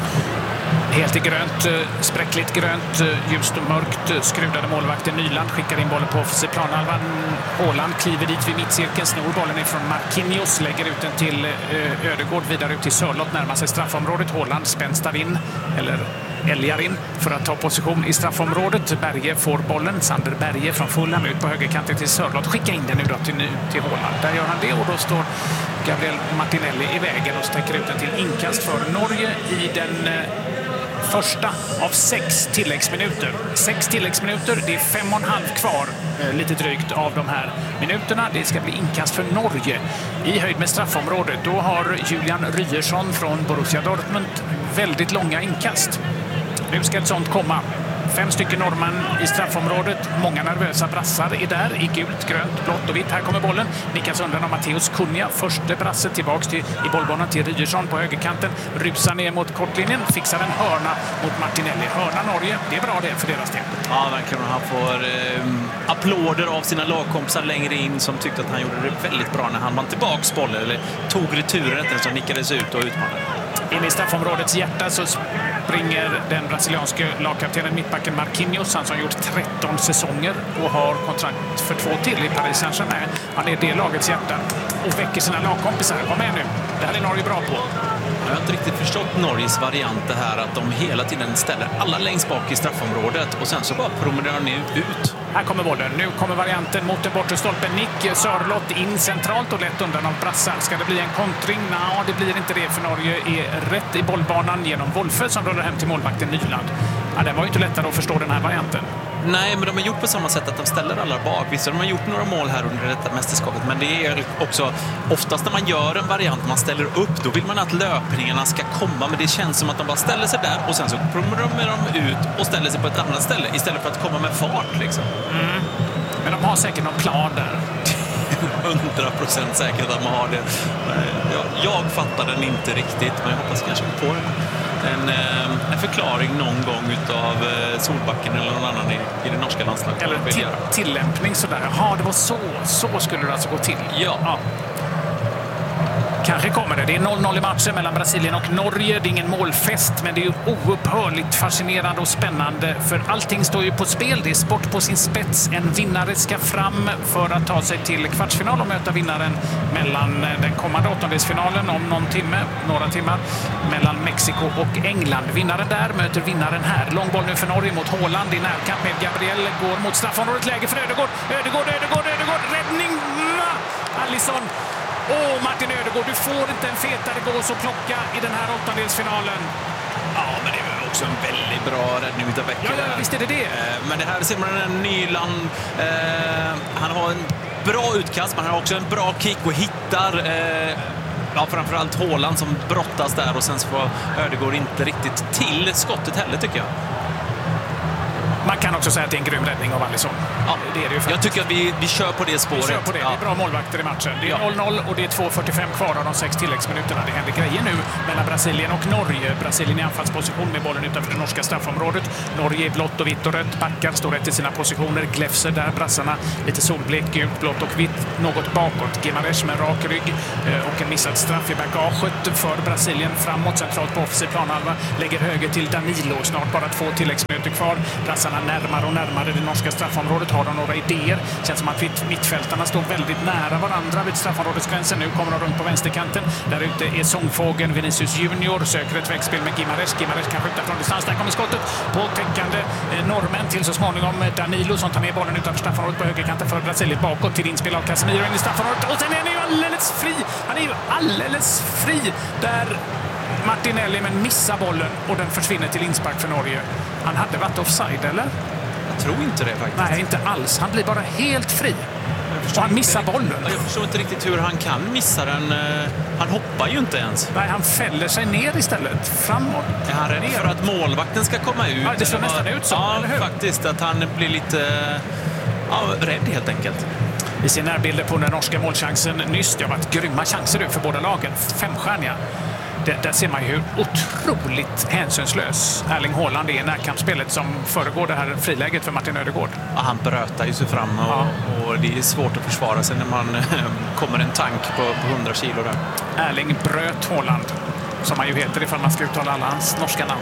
Helt i grönt, spräckligt grönt, ljust och mörkt. Skrudade målvakten Nyland skickar in bollen på offensiv planhalvan. Haaland kliver dit vid mittcirkeln, snor bollen ifrån Marquinhos, lägger ut den till Ödegård, vidare ut till Sörloth, närmar sig straffområdet. Haaland spänstar in, eller älgar in för att ta position i straffområdet. Berge får bollen, Sander Berge från Fulham ut på högerkanten till Sörloth. Skicka in den nu då till, till Haaland. Där gör han det och då står Gabriel Martinelli i vägen och sträcker ut den till inkast för Norge i den första av sex tilläggsminuter. Sex tilläggsminuter, det är fem och en halv kvar, lite drygt, av de här minuterna. Det ska bli inkast för Norge i höjd med straffområdet. Då har Julian Ryerson från Borussia Dortmund väldigt långa inkast. Nu ska ett sånt komma. Fem stycken norrmän i straffområdet. Många nervösa brassar är där i gult, grönt, blått och vitt. Här kommer bollen. Nickas undan av Matteus Cunha. Första brasset tillbaks till, i bollbanan till Ryerson på högerkanten. Rusar ner mot kortlinjen. Fixar en hörna mot Martinelli. Hörna Norge. Det är bra det för deras del. Ja, verkligen. Han får eh, applåder av sina lagkompisar längre in som tyckte att han gjorde det väldigt bra när han vann tillbaks bollen. Eller tog returen som nickades ut och utmanade. In i straffområdets hjärta så springer den brasilianske lagkaptenen mittbacken Marquinhos, han som gjort tretton säsonger och har kontrakt för två till i Paris Saint-Germain. Han är det lagets hjärta och väcker sina lagkompisar. Var med nu. Det här är Norge bra på. Jag har inte riktigt förstått Norges variant det här att de hela tiden ställer alla längst bak i straffområdet och sen så bara promenerar ni ut. Här kommer bollen. Nu kommer varianten mot den bortre stolpen. Nick Sörloth in centralt och lätt undan av brassar. Ska det bli en kontring? Nej, det blir inte det, för Norge är rätt i bollbanan genom Wolfe som rullar hem till målvakten Nyland. Ja, det var ju inte lättare att förstå den här varianten. Nej, men de har gjort på samma sätt att de ställer alla bak. Visst, de har gjort några mål här under detta mästerskapet, men det är också oftast när man gör en variant, man ställer upp, då vill man att löpningarna ska komma, men det känns som att de bara ställer sig där och sen så kommer de ut och ställer sig på ett annat ställe istället för att komma med fart liksom. Mm. Men de har säkert någon plan där. hundra procent säkert att man har det. Jag, jag fattar den inte riktigt, men jag hoppas kanske på en, en, en förklaring någon gång utav Solbacken eller någon annan i, i det norska landslaget. Eller till, tillämpning sådär. Jaha, det var så. Så skulle det alltså gå till. Ja. ja. Kanske kommer det. Det är noll noll i matchen mellan Brasilien och Norge. Det är ingen målfest, men det är ju oupphörligt fascinerande och spännande. För allting står ju på spel. Det är sport på sin spets. En vinnare ska fram för att ta sig till kvartsfinal och möta vinnaren mellan den kommande åttondelsfinalen om någon timme, några timmar, mellan Mexiko och England. Vinnaren där möter vinnaren här. Långboll nu för Norge mot Haaland i närkamp med Gabriel. Går mot straffområdet. Läge för Ödegård. Ödegård, Ödegård, Ödegård. Räddning! Alisson. Åh, Martin Ödegård, du får inte en fetare gås att plocka i den här åttondelsfinalen. Ja, men det är också en väldigt bra räddning utav Becker. Ja, ja, visst är det det. Men det här ser man en Nyland. Eh, han har en bra utkast, men han har också en bra kick och hittar eh, ja, framförallt Haaland som brottas där, och sen så får Ödegård inte riktigt till skottet heller, tycker jag. Man kan också säga att det är en grym räddning av Alisson. Ja, det är det ju. Jag tycker att vi, vi kör på det spåret. Vi kör på det. Ja. Det är bra målvakter i matchen. Det är noll noll och det är två fyrtiofem kvar av de sex tilläggsminuterna. Det händer grejer nu mellan Brasilien och Norge. Brasilien i anfallsposition med bollen utanför det norska straffområdet. Norge är blått och vitt och rött. Backar står rätt i sina positioner. Gläfser där. Brassarna lite solblek, gult, blått och vitt. Något bakåt. Gimaresh med rak rygg och en missad straff i bagaget för Brasilien. Framåt centralt på offensiv planhalva. Lägger höger till Danilo. Snart bara två tilläggsminuter kvar. Brassarna närmare och närmare det norska straffområdet. Har de några idéer? Känns som att mittfältarna står väldigt nära varandra vid straffområdesgränsen. Nu kommer de runt på vänsterkanten. Där ute är sångfågeln Vinicius Junior. Söker ett vägspel med Gimaresh. Gimaresh kan skjuta från distans. Där kommer skottet på täckande eh, normen till så småningom Danilo som tar med bollen utanför straffområdet på högerkanten för Brasilien bakåt till inspel av Casemiro in i straffområdet. Och sen är han ju alldeles fri. Han är ju alldeles fri där Martinelli, men missar bollen och den försvinner till inspark för Norge. Han hade varit offside, eller? Jag tror inte det faktiskt. Nej, inte alls. Han blir bara helt fri. Och han missar bollen. Jag förstår inte riktigt hur han kan missa den. Han hoppar ju inte ens. Nej, han fäller sig ner istället. Framåt. Är han rädd för att målvakten ska komma ut? Ja, det ser nästan ut så. Ja, faktiskt. Att han blir lite ja, rädd helt enkelt. Vi ser närbilder på den norska målchansen nyss. Det har varit grymma chanser ut för båda lagen. Femstjärniga. Det, där ser man ju hur otroligt hänsynslös Erling Haaland är i närkampsspelet som föregår det här friläget för Martin Ödegård. Ja, han brötar ju sig fram och, ja. och det är svårt att försvara sig när man kommer en tank på, på hundra kilo där. Erling bröt Haaland, som han ju heter ifall man ska uttala alla hans norska namn.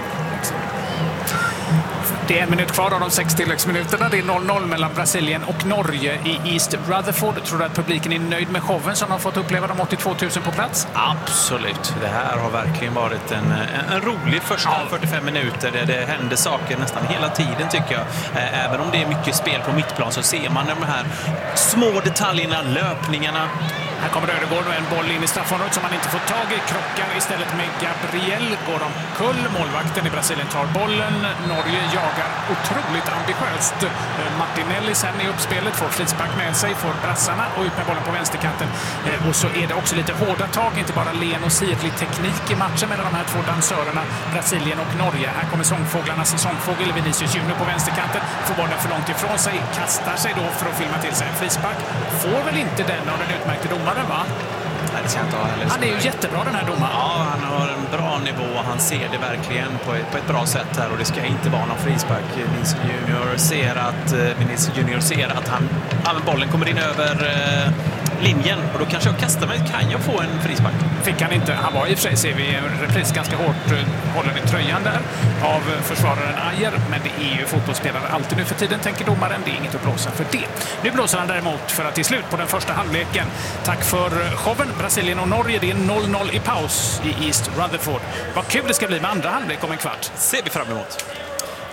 Det är en minut kvar av de sex tilläggsminuterna. Det är noll noll mellan Brasilien och Norge i East Rutherford. Tror du att publiken är nöjd med showen som har fått uppleva de åttiotvå tusen på plats? Absolut. Det här har verkligen varit en, en, en rolig första ja. fyrtiofem minuter. Det, det händer saker nästan hela tiden, tycker jag. Även om det är mycket spel på mittplan så ser man de här små detaljerna, löpningarna. Här kommer Ödegård och en boll in i straffområdet som man inte får tag i. Krockar istället med Gabriel. Går de kull. Målvakten i Brasilien tar bollen. Norge jagar otroligt ambitiöst. Martinelli sen i uppspelet får frispark med sig. Får brassarna och ut med bollen på vänsterkanten. Och så är det också lite hårda tag. Inte bara len och sirlig teknik i matchen mellan de här två dansörerna. Brasilien och Norge. Här kommer sångfåglarnas sångfågel Vinicius Junior på vänsterkanten. Får bollen för långt ifrån sig. Kastar sig då för att filma till sig en frispark. Får väl inte den av den utmärkte domaren. Va? Nej, det känns inte han är ju jättebra, den här domaren. Ja, han har en bra nivå. Han ser det verkligen på ett, på ett bra sätt här och det ska inte vara någon frispark. Vinicius Junior ser att, Vinicius Junior ser att han, ja, bollen kommer in över eh, linjen och då kanske jag kastar mig. Kan jag få en frispark? Fick han inte. Han var i och för sig, ser vi, en repris ganska hårt hållen i tröjan där av försvararen Ajer. Men det är ju fotbollsspelare alltid nu för tiden, tänker domaren. Det är inget att blåsa för det. Nu blåser han däremot för att till slut på den första halvleken. Tack för showen. Brasilien och Norge, det är noll noll i paus i East Rutherford. Vad kul det ska bli med andra halvlek om en kvart. Ser vi fram emot.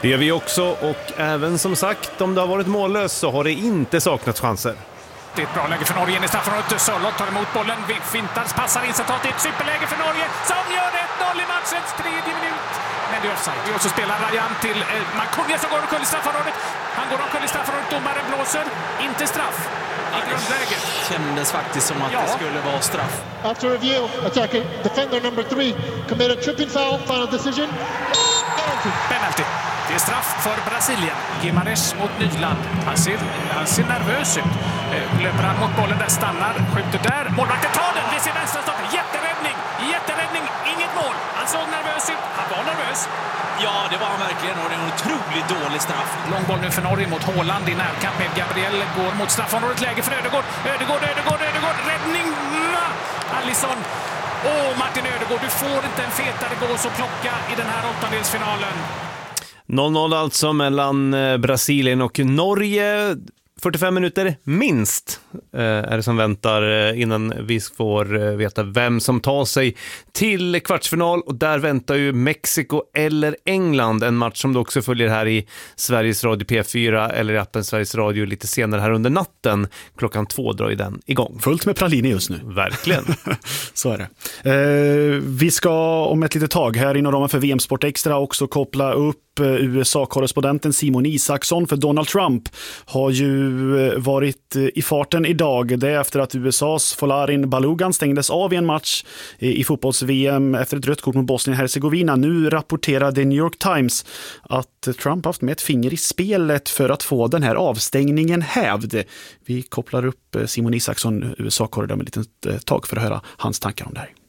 Det gör vi också, och även som sagt, om det har varit mållöst så har det inte saknats chanser. Det är ett bra läge för Norge in i straffområdet. Sörloth tar emot bollen, fintar, passar in, så tar det ett superläge för Norge som gör ett noll i matchens tredje minut. Men det är offside. Vi också spelar Rajan till eh, Makunia som går omkull i straffområdet. Han går omkull i straffområdet, domaren blåser. Inte straff i grundläget. Det kändes faktiskt som att ja. det skulle vara straff. After review, attacker defender number three committed tripping foul, final decision. Penalty. Penalty. Det är straff för Brasilien. Gimares mot Nyland. Han ser, han ser nervös ut. Löper han mot bollen där, stannar, skjuter där. Målvakten tar den, det ser vänstra stopp. Jätteräddning, jätteräddning, inget mål. Han såg nervös ut, han var nervös. Ja, det var han verkligen, och det är en otroligt dålig straff. Långboll nu för Norge mot Haaland i närkamp med Gabriel. Går mot straffområdet, läge för Ödegård. Ödegård, Ödegård, Ödegård, räddning! Alisson. Åh, Martin Ödegård, du får inte en fetare gås och plocka i den här åttondelsfinalen. noll noll alltså mellan Brasilien och Norge. fyrtiofem minuter minst är det som väntar innan vi får veta vem som tar sig till kvartsfinal, och där väntar ju Mexiko eller England, en match som du också följer här i Sveriges Radio P fyra eller i appen Sveriges Radio lite senare här under natten. Klockan två drar ju den igång. Fullt med praliner just nu. Verkligen. Så är det. Eh, vi ska om ett litet tag här inom ramen för V M Sport Extra också koppla upp U S A-korrespondenten Simon Isaksson, för Donald Trump har ju varit i farten idag. Det är efter att U S A:s Folarin Balogun stängdes av i en match i fotbolls-V M efter ett rött kort mot Bosnien-Herzegovina. Nu rapporterade New York Times att Trump haft med ett finger i spelet för att få den här avstängningen hävd. Vi kopplar upp Simon Isaksson, U S A-korrespondenten, med ett litet tag för att höra hans tankar om det här.